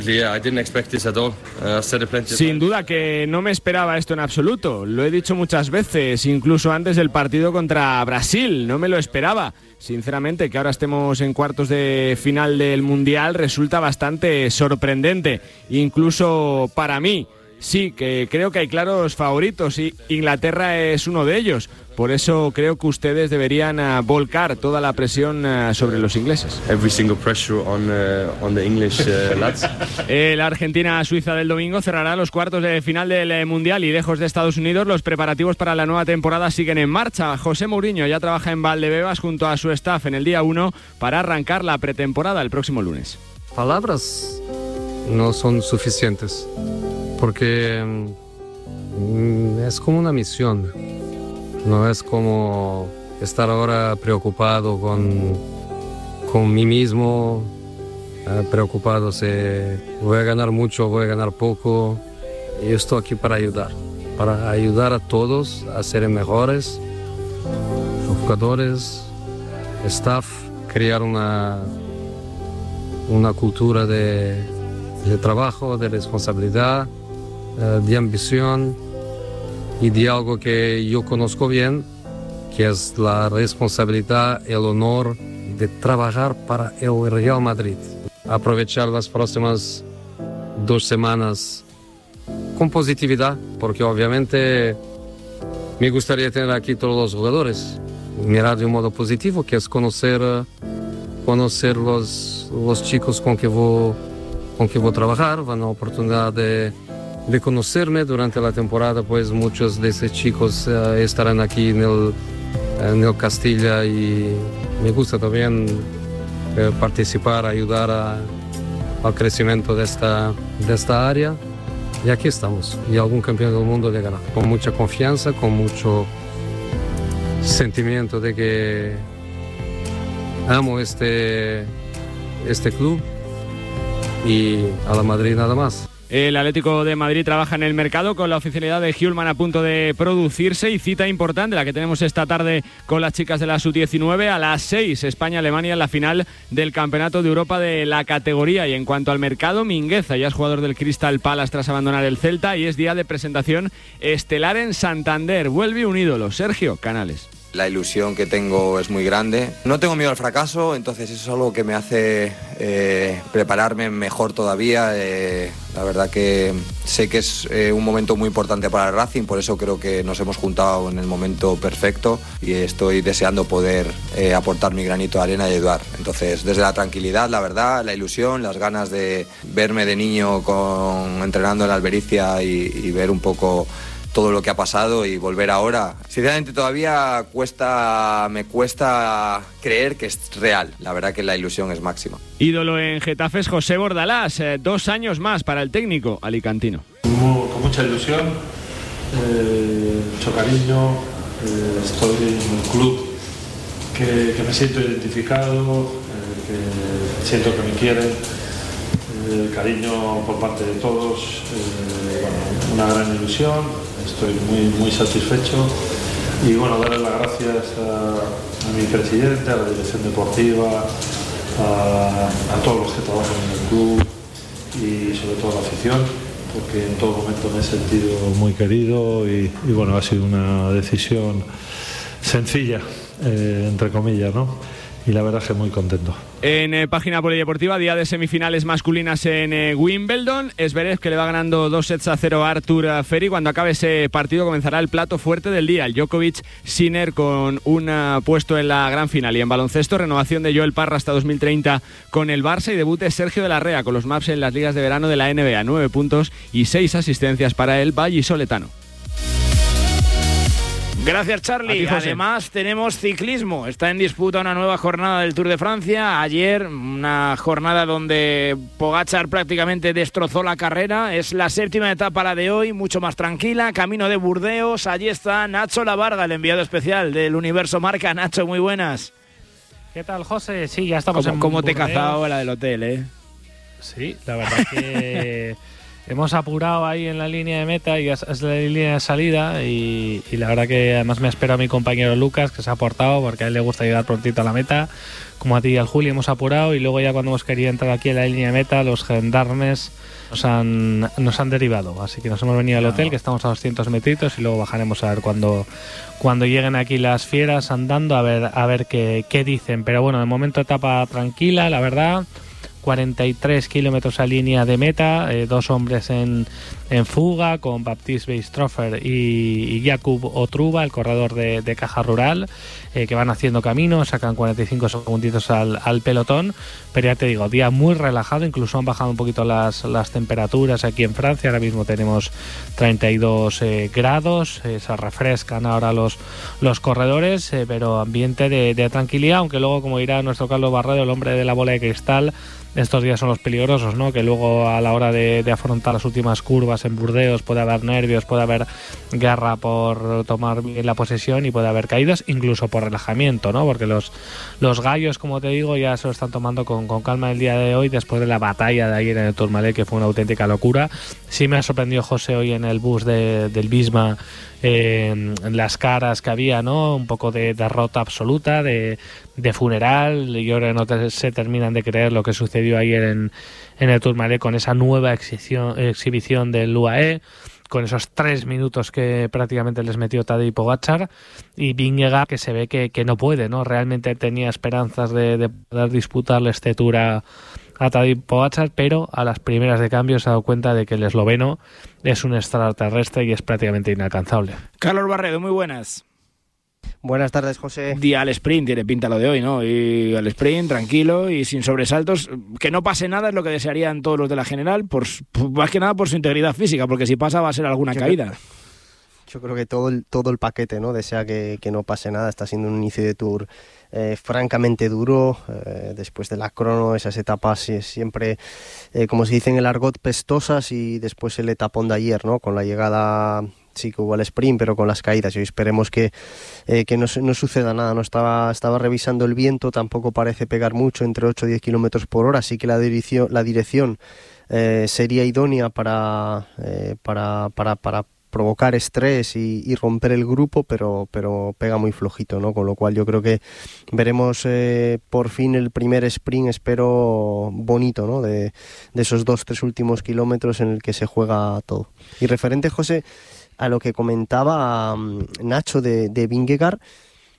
Sin duda que no me esperaba esto en absoluto, lo he dicho muchas veces, incluso antes del partido contra Brasil, no me lo esperaba. Sinceramente, que ahora estemos en cuartos de final del Mundial resulta bastante sorprendente, incluso para mí. Sí, que creo que hay claros favoritos y Inglaterra es uno de ellos. Por eso creo que ustedes deberían uh, volcar toda la presión uh, sobre los ingleses. Every single pressure on, uh, on the English uh, lads. El Argentina-Suiza del domingo cerrará los cuartos de final del eh, Mundial y lejos de Estados Unidos los preparativos para la nueva temporada siguen en marcha. José Mourinho ya trabaja en Valdebebas junto a su staff en el día uno para arrancar la pretemporada el próximo lunes. Palabras no son suficientes porque mm, es como una misión. No es como estar ahora preocupado con, con mí mismo, eh, preocupado si voy a ganar mucho o voy a ganar poco. Yo estoy aquí para ayudar, para ayudar a todos a ser mejores, jugadores, staff, crear una, una cultura de, de trabajo, de responsabilidad, eh, de ambición, y de algo que yo conozco bien, que es la responsabilidad, el honor de trabajar para el Real Madrid. Aprovechar las próximas dos semanas con positividad, porque obviamente me gustaría tener aquí todos los jugadores. Mirar de un modo positivo, que es conocer, conocer los, los chicos con que voy, con que voy a trabajar, una oportunidad de de conocerme durante la temporada, pues muchos de esos chicos uh, estarán aquí en el, en el Castilla y me gusta también uh, participar, ayudar a, al crecimiento de esta, de esta área. Y aquí estamos, y algún campeón del mundo llegará, con mucha confianza, con mucho sentimiento de que amo este, este club y a la Madrid nada más. El Atlético de Madrid trabaja en el mercado con la oficialidad de Hjulman a punto de producirse y cita importante la que tenemos esta tarde con las chicas de la sub diecinueve a las seis, España-Alemania en la final del Campeonato de Europa de la categoría. Y en cuanto al mercado, Mingueza ya es jugador del Crystal Palace tras abandonar el Celta y es día de presentación estelar en Santander. Vuelve un ídolo, Sergio Canales. La ilusión que tengo es muy grande. No tengo miedo al fracaso, entonces eso es algo que me hace eh, prepararme mejor todavía. Eh, la verdad que sé que es eh, un momento muy importante para el Racing, por eso creo que nos hemos juntado en el momento perfecto y estoy deseando poder eh, aportar mi granito de arena y ayudar. Entonces, desde la tranquilidad, la verdad, la ilusión, las ganas de verme de niño con, entrenando en la Albericia y, y ver un poco todo lo que ha pasado y volver ahora. Sinceramente todavía cuesta, me cuesta creer que es real. La verdad que la ilusión es máxima. Ídolo en Getafe es José Bordalás, eh, dos años más para el técnico alicantino. Muy, con mucha ilusión, eh, mucho cariño, eh, estoy en un club que, que me siento identificado, eh, que siento que me quieren, eh, cariño por parte de todos, eh, bueno, una gran ilusión. Estoy muy, muy satisfecho y bueno, darle las gracias a, a mi presidente, a la dirección deportiva, a, a todos los que trabajan en el club y sobre todo a la afición, porque en todo momento me he sentido muy querido y, y bueno, ha sido una decisión sencilla, eh, entre comillas, ¿no? Y la verdad es que muy contento. En eh, página polideportiva, día de semifinales masculinas en eh, Wimbledon. Zverev, que le va ganando dos sets a cero a Artur Ferry. Cuando acabe ese partido comenzará el plato fuerte del día. El Djokovic-Sinner con un uh, puesto en la gran final. Y en baloncesto, renovación de Joel Parra hasta dos mil treinta con el Barça y debute Sergio de la Rea con los Maps en las ligas de verano de la N B A. Nueve puntos y seis asistencias para el vallisoletano. Gracias, Charlie. Además, tenemos ciclismo. Está en disputa una nueva jornada del Tour de Francia. Ayer, una jornada donde Pogačar prácticamente destrozó la carrera. Es la séptima etapa, la de hoy, mucho más tranquila. Camino de Burdeos. Allí está Nacho Lavarga, el enviado especial del Universo Marca. Nacho, muy buenas. ¿Qué tal, José? Sí, ya estamos ¿Cómo, en ¿Cómo te he Burdeos. cazado la del hotel, eh? Sí, la verdad que... Hemos apurado ahí en la línea de meta y es, es la línea de salida y, y la verdad que además me espera mi compañero Lucas, que se ha aportado porque a él le gusta llegar prontito a la meta, como a ti y al Juli. Hemos apurado y luego ya cuando hemos querido entrar aquí en la línea de meta, los gendarmes nos han, nos han derivado, así que nos hemos venido al hotel, que estamos a doscientos metritos y luego bajaremos a ver cuando, cuando lleguen aquí las fieras andando a ver, a ver qué, qué dicen. Pero bueno, de momento etapa tranquila, la verdad. cuarenta y tres kilómetros a línea de meta, eh, dos hombres en, en fuga con Baptiste Beistroffer y, y Jakub Otruba, el corredor de, de Caja Rural, eh, que van haciendo camino, sacan cuarenta y cinco segunditos al, al pelotón, pero ya te digo, día muy relajado, incluso han bajado un poquito las, las temperaturas aquí en Francia, ahora mismo tenemos treinta y dos eh, grados, eh, se refrescan ahora los, los corredores, eh, pero ambiente de, de tranquilidad, aunque luego, como dirá nuestro Carlos Barredo, el hombre de la bola de cristal, estos días son los peligrosos, ¿no? Que luego a la hora de, de afrontar las últimas curvas en Burdeos puede haber nervios, puede haber guerra por tomar bien la posesión y puede haber caídas, incluso por relajamiento, ¿no? Porque los, los gallos, como te digo, ya se lo están tomando con, con calma el día de hoy, después de la batalla de ayer en el Tourmalet, que fue una auténtica locura. Sí me ha sorprendido José hoy en el bus de, del Bisma, eh, en las caras que había, ¿no? Un poco de derrota absoluta, de, de funeral, y ahora no te, se terminan de creer lo que sucedió ayer en, en el Tourmalet con esa nueva exhibición, exhibición del U A E, con esos tres minutos que prácticamente les metió Tadej Pogačar, y Vingegaard, que se ve que, que no puede, ¿no? Realmente tenía esperanzas de, de poder disputarle este Tour a, a Tadej Pogačar, pero a las primeras de cambio se ha dado cuenta de que el esloveno es un extraterrestre y es prácticamente inalcanzable. Carlos Barredo, muy buenas. Buenas tardes, José. Día al sprint, tiene pinta lo de hoy, ¿no? Y al sprint, tranquilo y sin sobresaltos. Que no pase nada es lo que desearían todos los de la general, por, más que nada por su integridad física, porque si pasa va a ser alguna yo caída. Creo, yo creo que todo el, todo el paquete, ¿no? Desea que, que no pase nada. Está siendo un inicio de Tour eh, francamente duro. Eh, después de la crono, esas etapas siempre, eh, como se dice en el argot, pestosas, y después el etapón de ayer, ¿no? Con la llegada... Sí que hubo el sprint, pero con las caídas, y hoy esperemos que, eh, que no, no suceda nada. No estaba, estaba revisando el viento, tampoco parece pegar mucho, entre ocho y diez kilómetros por hora, así que la dirección, la dirección eh, sería idónea para, eh, para, para, para provocar estrés y, y romper el grupo, pero, pero pega muy flojito, ¿no? Con lo cual yo creo que veremos eh, por fin el primer sprint, espero bonito, ¿no? De, de esos dos, tres últimos kilómetros en el que se juega todo. Y referente, José, a lo que comentaba um, Nacho de, de Vingegaard,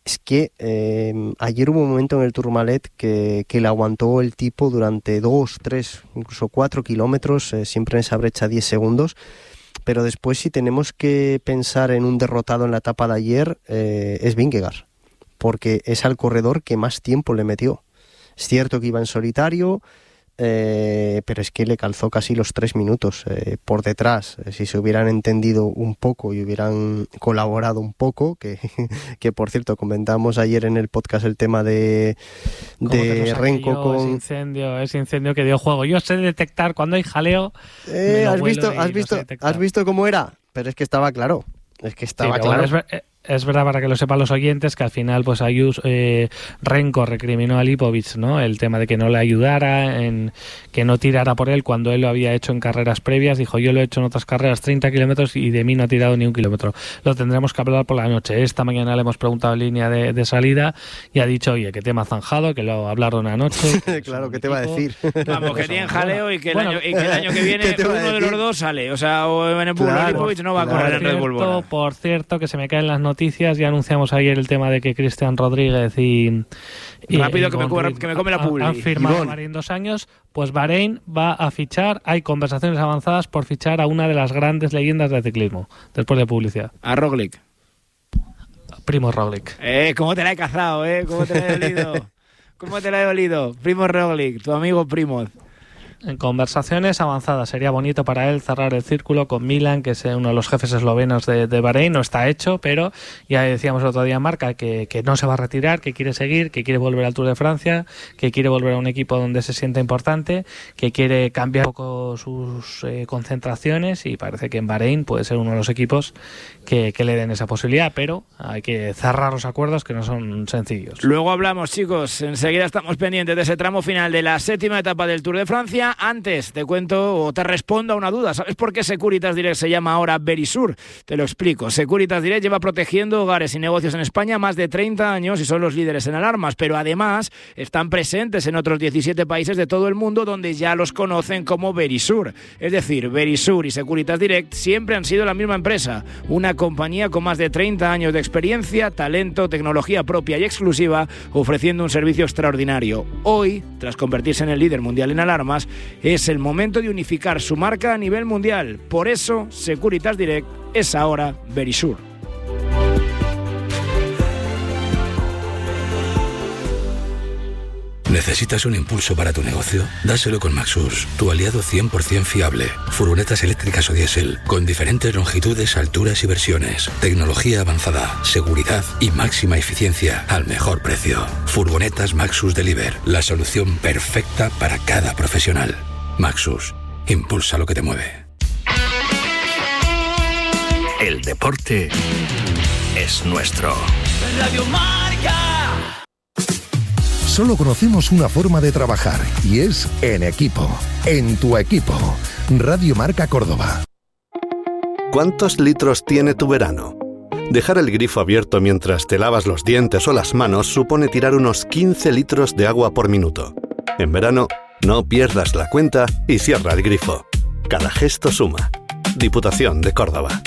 es que eh, ayer hubo un momento en el Tourmalet que, que le aguantó el tipo durante dos, tres, incluso cuatro kilómetros, eh, siempre en esa brecha diez segundos. Pero después, si tenemos que pensar en un derrotado en la etapa de ayer, eh, es Vingegaard, porque es al corredor que más tiempo le metió. Es cierto que iba en solitario, eh, pero es que le calzó casi los tres minutos eh, por detrás. Eh, si se hubieran entendido un poco y hubieran colaborado un poco, que, que por cierto comentamos ayer en el podcast el tema de, de Renko con... Ese incendio, ese incendio que dio juego. Yo sé detectar cuando hay jaleo. Eh, ¿Has visto, has visto, has visto cómo era? Pero es que estaba claro. Es que estaba sí, claro. Bueno, es, es verdad, para que lo sepan los oyentes, que al final pues Ayus, eh, Renko recriminó a Lipovic, ¿no? El tema de que no le ayudara, en que no tirara por él cuando él lo había hecho en carreras previas. Dijo, yo lo he hecho en otras carreras treinta kilómetros y de mí no ha tirado ni un kilómetro. Lo tendremos que hablar por la noche. Esta mañana le hemos preguntado en línea de, de salida y ha dicho, oye, que tema zanjado, que lo hablaron anoche. Que claro, ¿qué te va a decir? Vamos, que tienen jaleo y que, el, bueno, año, y que el año que viene uno de los dos sale. O sea, o en el claro, Lipovic no va a correr en Red Bull. Por, por cierto, que se me caen las noticias, ya anunciamos ayer el tema de que Cristian Rodríguez y, y rápido y que, me come, que me come la publi han firmado Ivón. Bahrein dos años. Pues Bahrein va a fichar, hay conversaciones avanzadas por fichar a una de las grandes leyendas del ciclismo, después de publicidad. A Roglic. Primo Roglic. Eh, cómo te la he cazado, eh, cómo te la he olido. Cómo te la he olido. Primo Roglic, tu amigo Primoz. En conversaciones avanzadas. Sería bonito para él cerrar el círculo con Milan, que es uno de los jefes eslovenos de, de Bahrein. No está hecho, pero ya decíamos el otro día en Marca que, que no se va a retirar, que quiere seguir, que quiere volver al Tour de Francia, que quiere volver a un equipo donde se sienta importante, que quiere cambiar un poco sus eh, concentraciones, y parece que en Bahrein puede ser uno de los equipos que, que le den esa posibilidad, pero hay que cerrar los acuerdos, que no son sencillos. Luego hablamos, chicos. Enseguida estamos pendientes de ese tramo final de la séptima etapa del Tour de Francia. Antes te cuento o te respondo a una duda. ¿Sabes por qué Securitas Direct se llama ahora Verisur? Te lo explico. Securitas Direct lleva protegiendo hogares y negocios en España más de treinta años y son los líderes en alarmas, pero además están presentes en otros diecisiete países de todo el mundo donde ya los conocen como Verisur. Es decir, Verisur y Securitas Direct siempre han sido la misma empresa, una compañía con más de treinta años de experiencia, talento, tecnología propia y exclusiva, ofreciendo un servicio extraordinario. Hoy, tras convertirse en el líder mundial en alarmas, es el momento de unificar su marca a nivel mundial. Por eso, Securitas Direct es ahora Verisur. ¿Necesitas un impulso para tu negocio? Dáselo con Maxus, tu aliado cien por ciento fiable. Furgonetas eléctricas o diésel, con diferentes longitudes, alturas y versiones. Tecnología avanzada, seguridad y máxima eficiencia al mejor precio. Furgonetas Maxus Deliver, la solución perfecta para cada profesional. Maxus, impulsa lo que te mueve. El deporte es nuestro. Radio Marca. Solo conocemos una forma de trabajar y es en equipo, en tu equipo. Radio Marca Córdoba. ¿Cuántos litros tiene tu verano? Dejar el grifo abierto mientras te lavas los dientes o las manos supone tirar unos quince litros de agua por minuto. En verano, no pierdas la cuenta y cierra el grifo. Cada gesto suma. Diputación de Córdoba.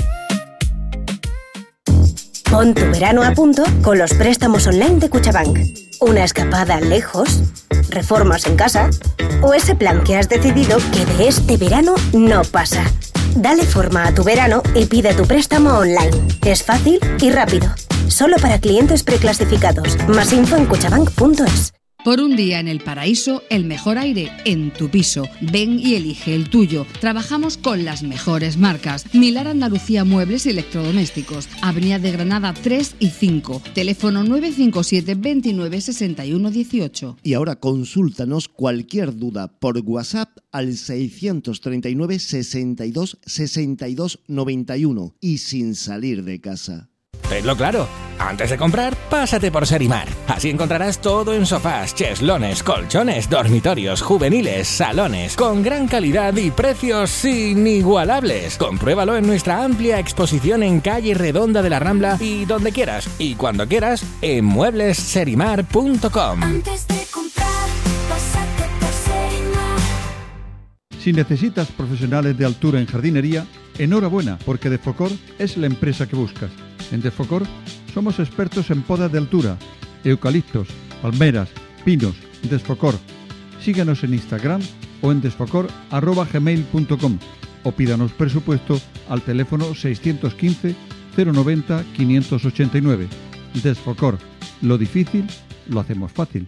Pon tu verano a punto con los préstamos online de Cuchabank. Una escapada lejos, reformas en casa o ese plan que has decidido que de este verano no pasa. Dale forma a tu verano y pide tu préstamo online. Es fácil y rápido. Solo para clientes preclasificados. Más info en cuchabank punto es. Por un día en el paraíso, el mejor aire en tu piso. Ven y elige el tuyo. Trabajamos con las mejores marcas. Milar Andalucía Muebles y Electrodomésticos. Avenida de Granada tres y cinco. Teléfono nueve cinco siete, veintinueve, sesenta y uno, dieciocho. Y ahora consúltanos cualquier duda por WhatsApp al seiscientos treinta y nueve, sesenta y dos, sesenta y dos, noventa y uno y sin salir de casa. Tenlo claro, antes de comprar, pásate por Serimar. Así encontrarás todo en sofás, cheslones, colchones, dormitorios, juveniles, salones, con gran calidad y precios inigualables. Compruébalo en nuestra amplia exposición en calle Redonda de la Rambla y donde quieras y cuando quieras en muebles serimar punto com. Antes de comprar, pásate por Serimar. Si necesitas profesionales de altura en jardinería, enhorabuena, porque Defocor es la empresa que buscas. En Defocor Somos expertos en poda de altura, eucaliptos, palmeras, pinos, Desfocor. Síguenos en Instagram o en desfocor arroba gmail punto com o pídanos presupuesto al teléfono seiscientos quince cero noventa quinientos ochenta y nueve. Desfocor. Lo difícil lo hacemos fácil.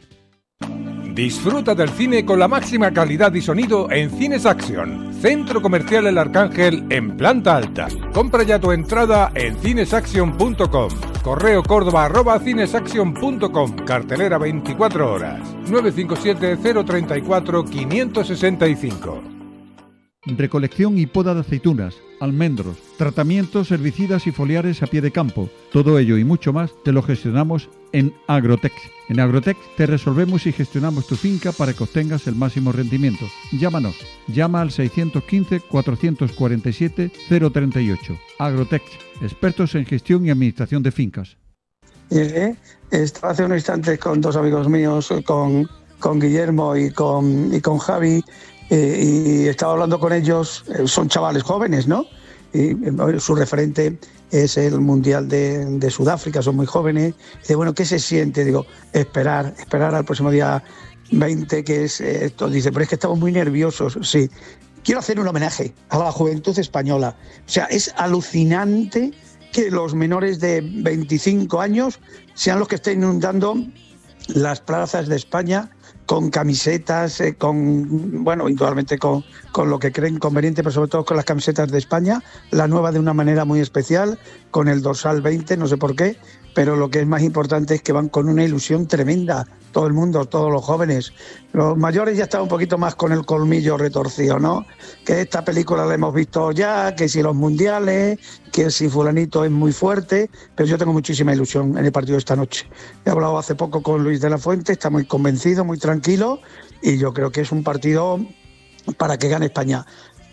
Disfruta del cine con la máxima calidad y sonido en Cines Action, Centro Comercial El Arcángel en planta alta. Compra ya tu entrada en cinesaction punto com. Correo córdoba arroba cinesaction punto com. Cartelera veinticuatro horas. nueve cinco siete cero tres cuatro cinco seis cinco. Recolección y poda de aceitunas, almendros, tratamientos herbicidas y foliares a pie de campo. Todo ello y mucho más te lo gestionamos en Agrotex. En Agrotex te resolvemos y gestionamos tu finca para que obtengas el máximo rendimiento. Llámanos. Llama al seiscientos quince cuatrocientos cuarenta y siete cero treinta y ocho. Agrotex, expertos en gestión y administración de fincas. Llegué, estaba hace unos instantes con dos amigos míos, con, con Guillermo y con, y con Javi, eh, y estaba hablando con ellos. Eh, son chavales jóvenes, ¿no? Y eh, su referente es el Mundial de, de Sudáfrica, son muy jóvenes. Dice, bueno, ¿qué se siente? Digo, esperar, esperar al próximo día veinte, que es eh, esto. Dice, pero es que estamos muy nerviosos. Sí, quiero hacer un homenaje a la juventud española. O sea, es alucinante que los menores de veinticinco años sean los que estén inundando las plazas de España con camisetas, eh, con, bueno, indudablemente con, con lo que creen conveniente, pero sobre todo con las camisetas de España, la nueva de una manera muy especial, con el dorsal veinte, no sé por qué, pero lo que es más importante es que van con una ilusión tremenda, todo el mundo, todos los jóvenes. Los mayores ya están un poquito más con el colmillo retorcido, ¿no? Que esta película la hemos visto ya, que si los mundiales, que si fulanito es muy fuerte, pero yo tengo muchísima ilusión en el partido de esta noche. He hablado hace poco con Luis de la Fuente, está muy convencido, muy tranquilo, y yo creo que es un partido para que gane España.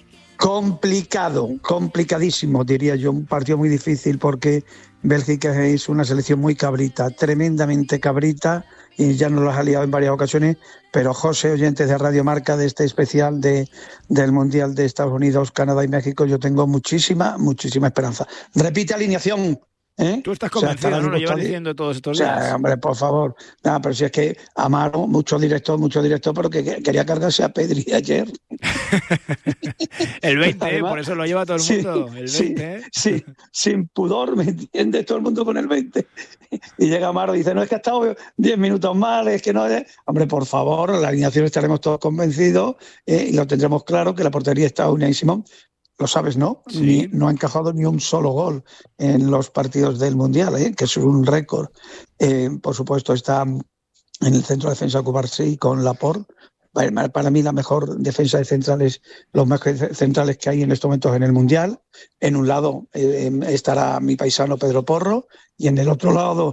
Complicado, complicadísimo, diría yo, un partido muy difícil porque Bélgica es una selección muy cabrita, tremendamente cabrita, y ya nos lo ha liado en varias ocasiones, pero José, oyentes de Radio Marca, de este especial de, del Mundial de Estados Unidos, Canadá y México, yo tengo muchísima, muchísima esperanza. Repite alineación. ¿Eh? Tú estás convencido, o sea, ¿no? Lo llevas diciendo todos estos días. O sea, hombre, por favor. Nada, pero si es que Amaro, mucho director, mucho director, pero que, que quería cargarse a Pedri ayer. El veinte, además, por eso lo lleva todo el mundo. Sí, el veinte, sí, ¿eh? sí, sin pudor, ¿me entiendes? Todo el mundo con el veinte. Y llega Amaro y dice, no, es que ha estado diez minutos mal, es que no es... Hombre, por favor, la alineación estaremos todos convencidos, eh, y lo tendremos claro, que la portería está Unai Simón. Lo sabes, ¿no? Sí. Ni, no ha encajado ni un solo gol en los partidos del Mundial, ¿eh? Que es un récord. Eh, por supuesto, está en el centro de defensa Cubarsí con Laporte. Para mí la mejor defensa de centrales, los mejores centrales que hay en estos momentos en el Mundial. En un lado eh, estará mi paisano Pedro Porro y en el otro lado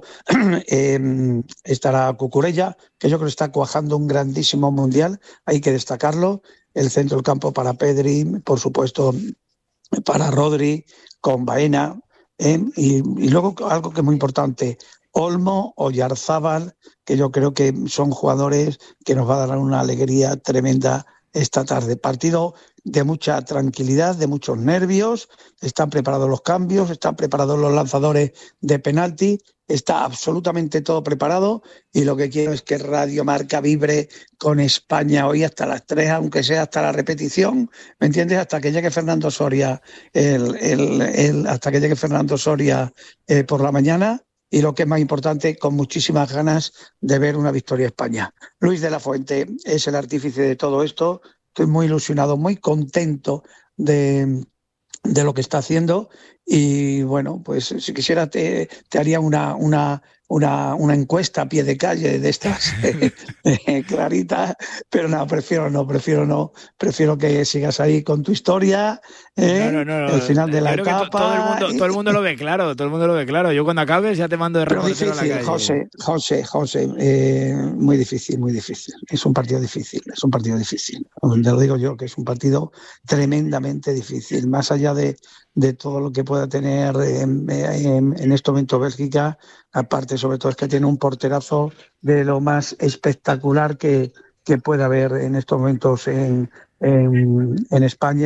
eh, estará Cucurella, que yo creo que está cuajando un grandísimo Mundial, hay que destacarlo. El centro del campo para Pedri, por supuesto para Rodri, con Baena, ¿eh? y, y luego algo que es muy importante, Olmo, Oyarzábal, que yo creo que son jugadores que nos va a dar una alegría tremenda esta tarde. Partido de mucha tranquilidad, de muchos nervios, están preparados los cambios, están preparados los lanzadores de penalti, está absolutamente todo preparado y lo que quiero es que Radio Marca vibre con España hoy hasta las tres, aunque sea hasta la repetición, ¿me entiendes? Hasta que llegue Fernando Soria, el, el, el, hasta que llegue Fernando Soria eh, por la mañana. Y lo que es más importante, con muchísimas ganas de ver una victoria a España. Luis de la Fuente es el artífice de todo esto. Estoy muy ilusionado, muy contento de, de lo que está haciendo. Y bueno, pues si quisiera te, te haría una, una, una, una encuesta a pie de calle de estas eh, eh, claritas, pero no, prefiero no, prefiero no, prefiero que sigas ahí con tu historia, eh, no, no, no, el final de la etapa. To, todo, el mundo, todo el mundo lo ve claro, todo el mundo lo ve claro. Yo cuando acabes ya te mando de reportero a la calle. José, José, José, eh, muy difícil, muy difícil. Es un partido difícil, es un partido difícil. Te lo digo yo, que es un partido tremendamente difícil, más allá de de todo lo que pueda tener en, en, en este momento Bélgica, aparte sobre todo es que tiene un porterazo de lo más espectacular que, que puede haber en estos momentos en, en, en España,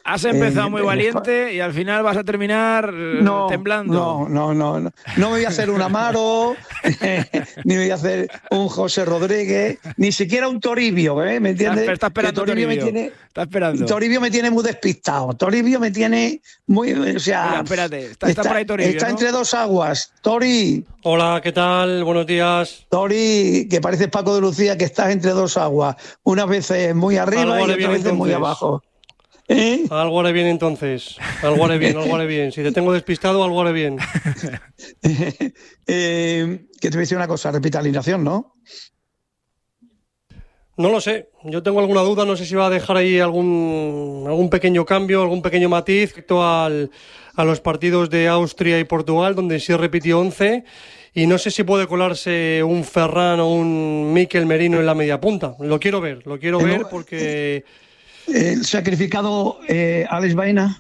Has empezado en- muy en valiente y al final vas a terminar eh, No, temblando. No, no, no, no. No me voy a hacer un Amaro, ni voy a hacer un José Rodríguez, ni siquiera un Toribio, ¿eh? ¿Me entiendes? Está- está esperando Que Toribio me Toribio. tiene, Está esperando. Toribio me tiene muy despistado. Toribio me tiene muy, o sea, Mira, espérate, está, está por ahí Toribio, está ¿no? entre dos aguas. Tori, Hola, ¿qué tal? Buenos días. Tori, que pareces Paco de Lucía, que estás entre dos aguas. Unas veces muy arriba Algo y haré otras bien, veces muy entonces. abajo. ¿Eh? Algo haré bien entonces. Algo haré bien, algo haré bien. Si te tengo despistado, algo haré bien. Eh, que te voy a decir una cosa, repita alineación, ¿no? No lo sé. Yo tengo alguna duda. No sé si va a dejar ahí algún, algún pequeño cambio, algún pequeño matiz respecto al, a los partidos de Austria y Portugal, donde sí repitió once. Y no sé si puede colarse un Ferran o un Mikel Merino en la media punta. Lo quiero ver, lo quiero ver porque... El sacrificado eh, Alex Baena.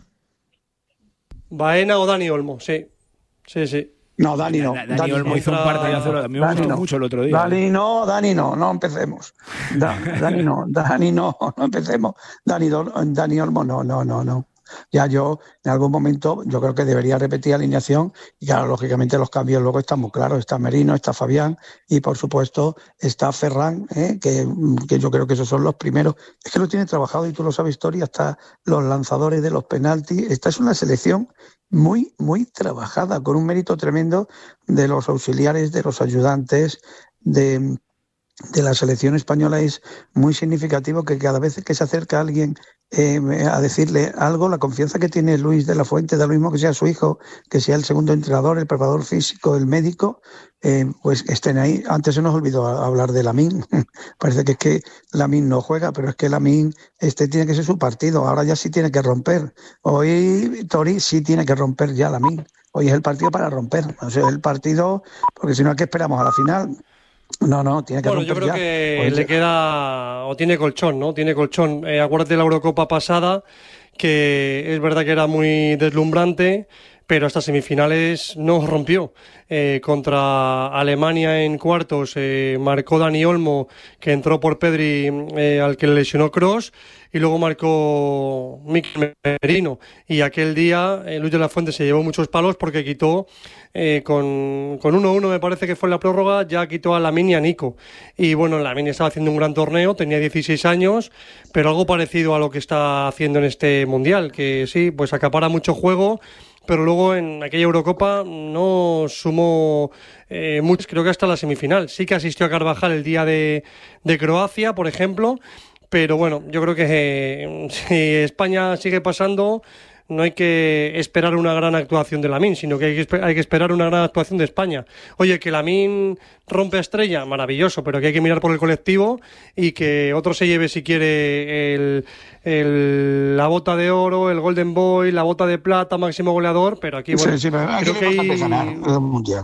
Baena o Dani Olmo, sí. Sí, sí. No, Dani no. Dani, Dani Olmo hizo un partidazo, a mí me Dani gustó no. mucho el otro día. Dani no, Dani no, no empecemos. Da- Dani no, Dani no, no empecemos. Dani, Do- Dani Olmo, no, no, no, no. Ya yo, en algún momento, yo creo que debería repetir alineación y claro, lógicamente los cambios luego están muy claros. Está Merino, está Fabián y por supuesto está Ferran, ¿eh? que, que yo creo que esos son los primeros. Es que lo tiene trabajado y tú lo sabes, Tori, hasta los lanzadores de los penaltis. Esta es una selección muy, muy trabajada, con un mérito tremendo de los auxiliares, de los ayudantes, de... de la selección española. Es muy significativo que cada vez que se acerca alguien eh, a decirle algo, la confianza que tiene Luis de la Fuente, da lo mismo que sea su hijo, que sea el segundo entrenador, el preparador físico, el médico, eh, pues estén ahí. Antes se nos olvidó hablar de Lamine. Parece que es que Lamine no juega, pero es que Lamine este tiene que ser su partido. Ahora ya sí tiene que romper. Hoy Tori sí tiene que romper ya Lamine. Hoy es el partido para romper. O sea, el partido, porque si no, ¿a qué esperamos? A la final. No, no, tiene que Bueno, yo romper creo ya. que Pues le ya. queda, o tiene colchón, ¿no? Tiene colchón. Eh, acuérdate de la Eurocopa pasada, que es verdad que era muy deslumbrante, pero hasta semifinales no rompió. Eh, contra Alemania en cuartos eh, marcó Dani Olmo, que entró por Pedri, eh, al que le lesionó Kroos, y luego marcó Mikel Merino. Y aquel día eh, Luis de la Fuente se llevó muchos palos porque quitó, eh, con, con uno uno me parece que fue en la prórroga, ya quitó a Lamine y a Nico. Y bueno, Lamine estaba haciendo un gran torneo, tenía dieciséis años, pero algo parecido a lo que está haciendo en este Mundial, que sí, pues acapara mucho juego, pero luego en aquella Eurocopa no sumó eh, mucho, creo que hasta la semifinal. Sí que asistió a Carvajal el día de, de Croacia, por ejemplo, pero bueno, yo creo que eh, si España sigue pasando, no hay que esperar una gran actuación de Lamine, sino que hay que, espe- hay que esperar una gran actuación de España. Oye, que Lamine rompe a estrella, maravilloso, pero que hay que mirar por el colectivo y que otro se lleve, si quiere, el, el- la bota de oro, el Golden Boy, la bota de plata, máximo goleador, pero aquí, bueno, Sí, sí, pero hay creo que que dejar de hay... ganar el mundial.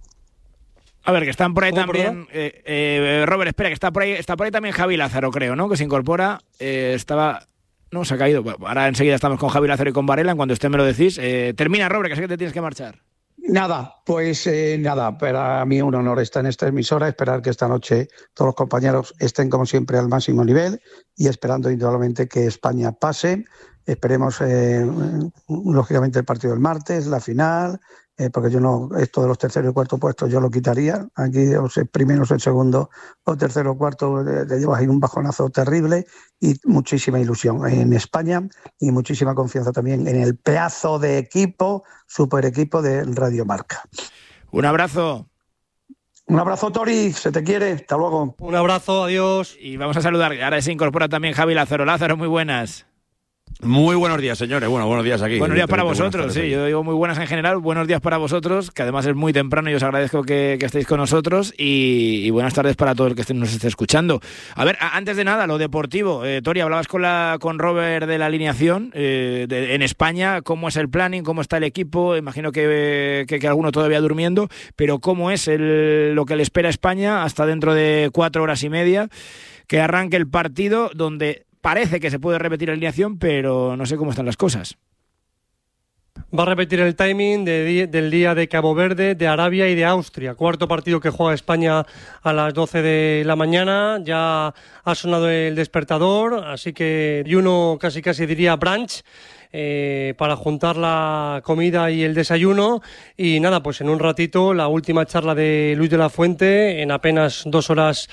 A ver, que están por ahí ¿Cómo, también. Eh, eh, Robert, espera, que está por ahí, está por ahí también Javi Lázaro, creo, ¿no? Que se incorpora. Eh, estaba. No, se ha caído. Bueno, ahora enseguida estamos con Javi Lázaro y con Varela. En cuanto usted me lo decís. Eh, termina, Robert, que sé que te tienes que marchar. Nada, pues eh, nada, para mí un honor estar en esta emisora, esperar que esta noche todos los compañeros estén como siempre al máximo nivel y esperando indudablemente que España pase. Esperemos, eh, lógicamente, el partido del martes, la final, eh, porque yo no, esto de los terceros y cuartos puestos yo lo quitaría. Aquí los primeros, el segundo o tercero o cuarto le, le llevas ahí un bajonazo terrible y muchísima ilusión en España y muchísima confianza también en el pedazo de equipo, super equipo de Radio Marca. Un abrazo. Un abrazo, Tori, se te quiere, hasta luego. Un abrazo, adiós. Y vamos a saludar, ahora se incorpora también Javi Lázaro. Lázaro, muy buenas. Muy buenos días, señores. Bueno, buenos días aquí. Buenos días para Buenas vosotros, tardes sí, aquí. yo digo muy buenas en general, buenos días para vosotros, que además es muy temprano y os agradezco que, que estéis con nosotros y, y buenas tardes para todo el que esté- nos esté escuchando. A ver, a- antes de nada, lo deportivo, eh, Tori, hablabas con la con Robert de la alineación eh, de- en España, cómo es el planning, cómo está el equipo, imagino que, que, que alguno todavía durmiendo, pero cómo es el, lo que le espera a España hasta dentro de cuatro horas y media, que arranque el partido donde parece que se puede repetir la alineación, pero no sé cómo están las cosas. Va a repetir el timing de di- del día de Cabo Verde, de Arabia y de Austria. Cuarto partido que juega España a las doce de la mañana. Ya ha sonado el despertador, así que y uno casi casi diría brunch. Eh, para juntar la comida y el desayuno. Y nada, pues en un ratito la última charla de Luis de la Fuente, en apenas dos horas,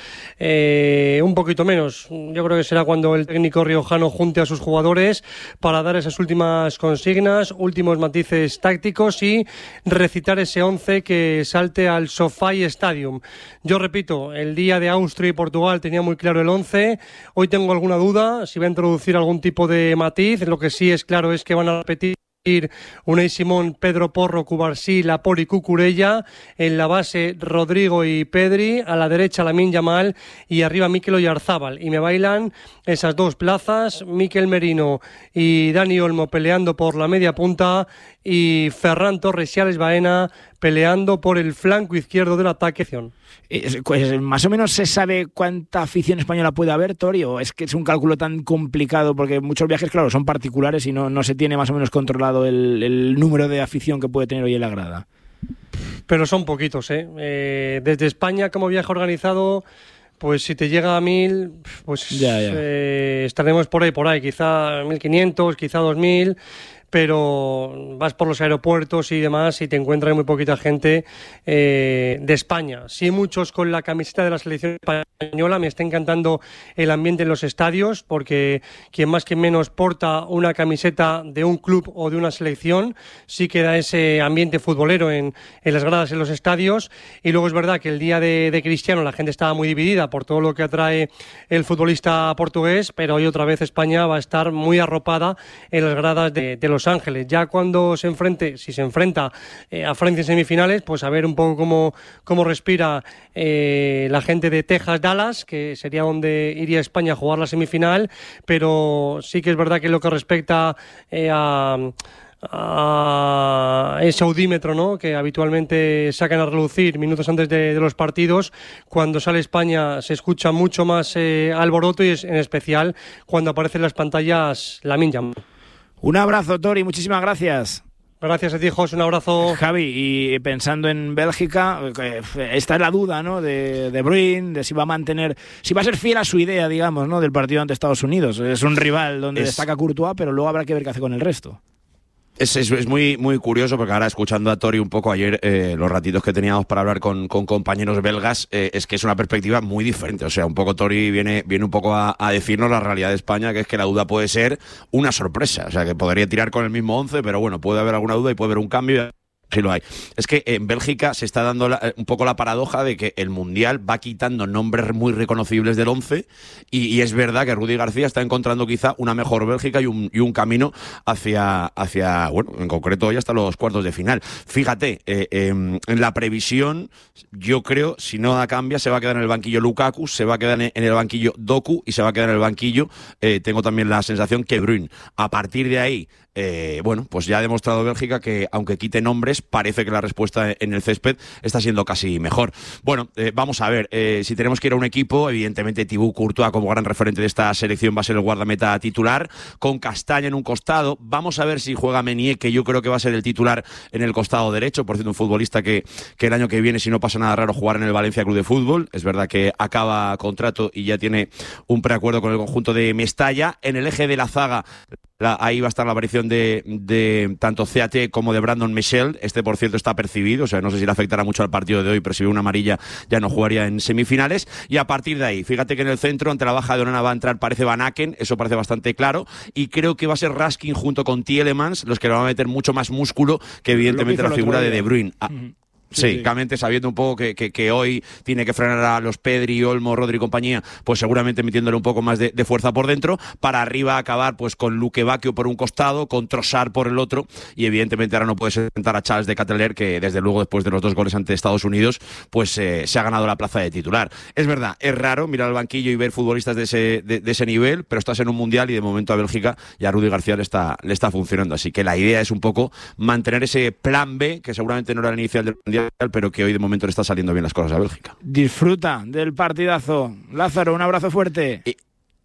eh, un poquito menos. Yo creo que será cuando el técnico riojano junte a sus jugadores para dar esas últimas consignas, últimos matices tácticos y recitar ese once que salte al SoFi Stadium. Yo repito, el día de Austria y Portugal tenía muy claro el once. Hoy tengo alguna duda si va a introducir algún tipo de matiz. Lo que sí es claro es que van a repetir Unai Simón, Pedro Porro, Cubarsí, Laporte y Cucurella. En la base Rodrigo y Pedri, a la derecha Lamine Yamal y arriba Mikel Oyarzábal. Y me bailan esas dos plazas, Mikel Merino y Dani Olmo peleando por la media punta y Ferran Torres y Alex Baena peleando por el flanco izquierdo del ataque. Pues más o menos se sabe cuánta afición española puede haber, Tori, o es que es un cálculo tan complicado porque muchos viajes, claro, son particulares y no, no se tiene más o menos controlado el, el número de afición que puede tener hoy en la grada. Pero son poquitos, ¿eh? Eh, desde España como viaje organizado, pues si te llega a mil, pues ya, ya. Eh, estaremos por ahí, por ahí, quizá mil quinientos, quizá dos mil. Pero vas por los aeropuertos y demás y te encuentras muy poquita gente eh, de España. Sí, muchos con la camiseta de la selección española. Me está encantando el ambiente en los estadios porque quien más que menos porta una camiseta de un club o de una selección sí que da ese ambiente futbolero en, en las gradas en los estadios. Y luego es verdad que el día de, de Cristiano la gente estaba muy dividida por todo lo que atrae el futbolista portugués, pero hoy otra vez España va a estar muy arropada en las gradas de, de los Los Ángeles. Ya cuando se enfrente, si se enfrenta eh, a Francia en semifinales, pues a ver un poco cómo, cómo respira eh, la gente de Texas, Dallas, que sería donde iría España a jugar la semifinal, pero sí que es verdad que lo que respecta eh, a a ese audímetro, ¿no?, que habitualmente sacan a relucir minutos antes de, de los partidos, cuando sale España se escucha mucho más eh, alboroto y es, en especial cuando aparecen en las pantallas Lamine Yamal. Un abrazo, Tori, muchísimas gracias. Gracias a ti, José, un abrazo. Javi, y pensando en Bélgica, esta es la duda, ¿no?, de De Bruyne, de si va a mantener, si va a ser fiel a su idea, digamos, ¿no?, del partido ante Estados Unidos. Es un rival donde es... destaca Courtois, pero luego habrá que ver qué hace con el resto. Es, es, es muy muy curioso porque ahora escuchando a Tori un poco ayer, eh, los ratitos que teníamos para hablar con, con compañeros belgas, eh, es que es una perspectiva muy diferente. O sea, un poco Tori viene, viene un poco a, a decirnos la realidad de España, que es que la duda puede ser una sorpresa. O sea, que podría tirar con el mismo once, pero bueno, puede haber alguna duda y puede haber un cambio. Sí lo hay. Es que en Bélgica se está dando la, un poco la paradoja de que el Mundial va quitando nombres muy reconocibles del once y, y es verdad que Rudi García está encontrando quizá una mejor Bélgica y un, y un camino hacia, hacia, bueno, en concreto hoy hasta los cuartos de final. Fíjate, eh, eh, en la previsión, yo creo, si no cambia, se va a quedar en el banquillo Lukaku, se va a quedar en el banquillo Doku y se va a quedar en el banquillo, eh, tengo también la sensación que Bruyne. A partir de ahí, Eh, bueno, pues ya ha demostrado Bélgica que, aunque quite nombres, parece que la respuesta en el césped está siendo casi mejor. Bueno, eh, vamos a ver, eh, si tenemos que ir a un equipo, evidentemente Thibaut Courtois como gran referente de esta selección va a ser el guardameta titular, con Castaña en un costado. Vamos a ver si juega Meunier, que yo creo que va a ser el titular en el costado derecho, por cierto, un futbolista que, que el año que viene, si no pasa nada raro, jugar en el Valencia Club de Fútbol. Es verdad que acaba contrato y ya tiene un preacuerdo con el conjunto de Mestalla. En el eje de la zaga, La, ahí va a estar la aparición de, de tanto C A T como de Brandon Michel. Este, por cierto, está percibido, o sea, no sé si le afectará mucho al partido de hoy, pero si ve una amarilla ya no jugaría en semifinales. Y a partir de ahí, fíjate que en el centro, ante la baja de Onana, va a entrar, parece Van Aken, eso parece bastante claro, y creo que va a ser Raskin junto con Tielemans los que le van a meter mucho más músculo que evidentemente la figura de De Bruyne. Ah, uh-huh. Sí, sí, claramente sabiendo un poco que, que, que hoy tiene que frenar a los Pedri, Olmo, Rodri y compañía, pues seguramente metiéndole un poco más de, de fuerza por dentro, para arriba acabar pues con Luque Bacchio por un costado, con Trossard por el otro, y evidentemente ahora no puede sentar a Charles de Ketelaere, que desde luego después de los dos goles ante Estados Unidos, pues eh, se ha ganado la plaza de titular. Es verdad, es raro mirar al banquillo y ver futbolistas de ese, de, de ese nivel, pero estás en un mundial y de momento a Bélgica y a Rudi García le está, le está funcionando, así que la idea es un poco mantener ese plan B, que seguramente no era el inicial del mundial, pero que hoy de momento le está saliendo bien las cosas a Bélgica. Disfruta del partidazo. Lázaro, un abrazo fuerte. Y...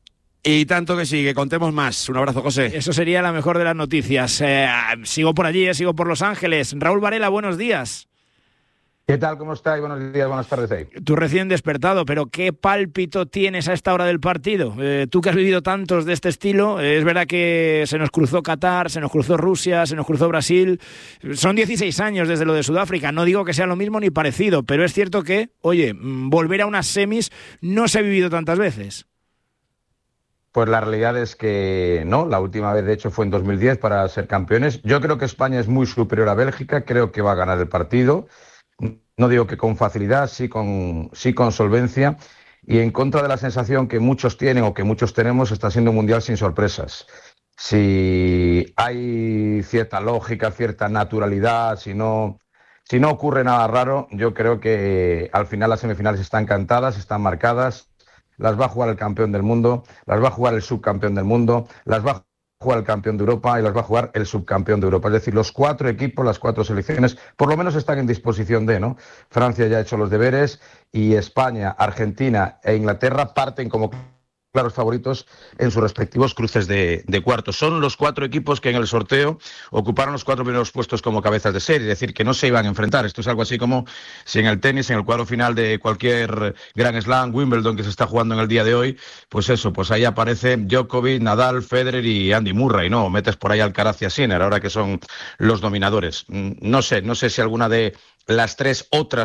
Y tanto que sí, que contemos más. Un abrazo, José. Eso sería la mejor de las noticias. Eh, sigo por allí, eh, sigo por Los Ángeles. Raúl Varela, buenos días. ¿Qué tal? ¿Cómo estáis? Buenos días, buenas tardes ahí. Tú recién despertado, pero ¿qué pálpito tienes a esta hora del partido? Eh, tú que has vivido tantos de este estilo, eh, es verdad que se nos cruzó Qatar, se nos cruzó Rusia, se nos cruzó Brasil. Son dieciséis años desde lo de Sudáfrica. No digo que sea lo mismo ni parecido, pero es cierto que, oye, volver a unas semis no se ha vivido tantas veces. Pues la realidad es que no, la última vez de hecho fue en dos mil diez para ser campeones. Yo creo que España es muy superior a Bélgica, creo que va a ganar el partido. No digo que con facilidad, sí con, sí con solvencia, y en contra de la sensación que muchos tienen o que muchos tenemos, está siendo un mundial sin sorpresas. Si hay cierta lógica, cierta naturalidad, si no, si no ocurre nada raro, yo creo que al final las semifinales están cantadas, están marcadas, las va a jugar el campeón del mundo, las va a jugar el subcampeón del mundo, las va a jugar el campeón de Europa y las va a jugar el subcampeón de Europa. Es decir, los cuatro equipos, las cuatro selecciones, por lo menos están en disposición de, ¿no? Francia ya ha hecho los deberes y España, Argentina e Inglaterra parten como claros favoritos en sus respectivos cruces de, de cuartos. Son los cuatro equipos que en el sorteo ocuparon los cuatro primeros puestos como cabezas de serie, es decir, que no se iban a enfrentar. Esto es algo así como si en el tenis, en el cuadro final de cualquier Grand Slam, Wimbledon, que se está jugando en el día de hoy, pues eso, pues ahí aparece Djokovic, Nadal, Federer y Andy Murray, ¿no? Metes por ahí Alcaraz y a Sinner, ahora que son los dominadores. No sé, no sé si alguna de las tres otras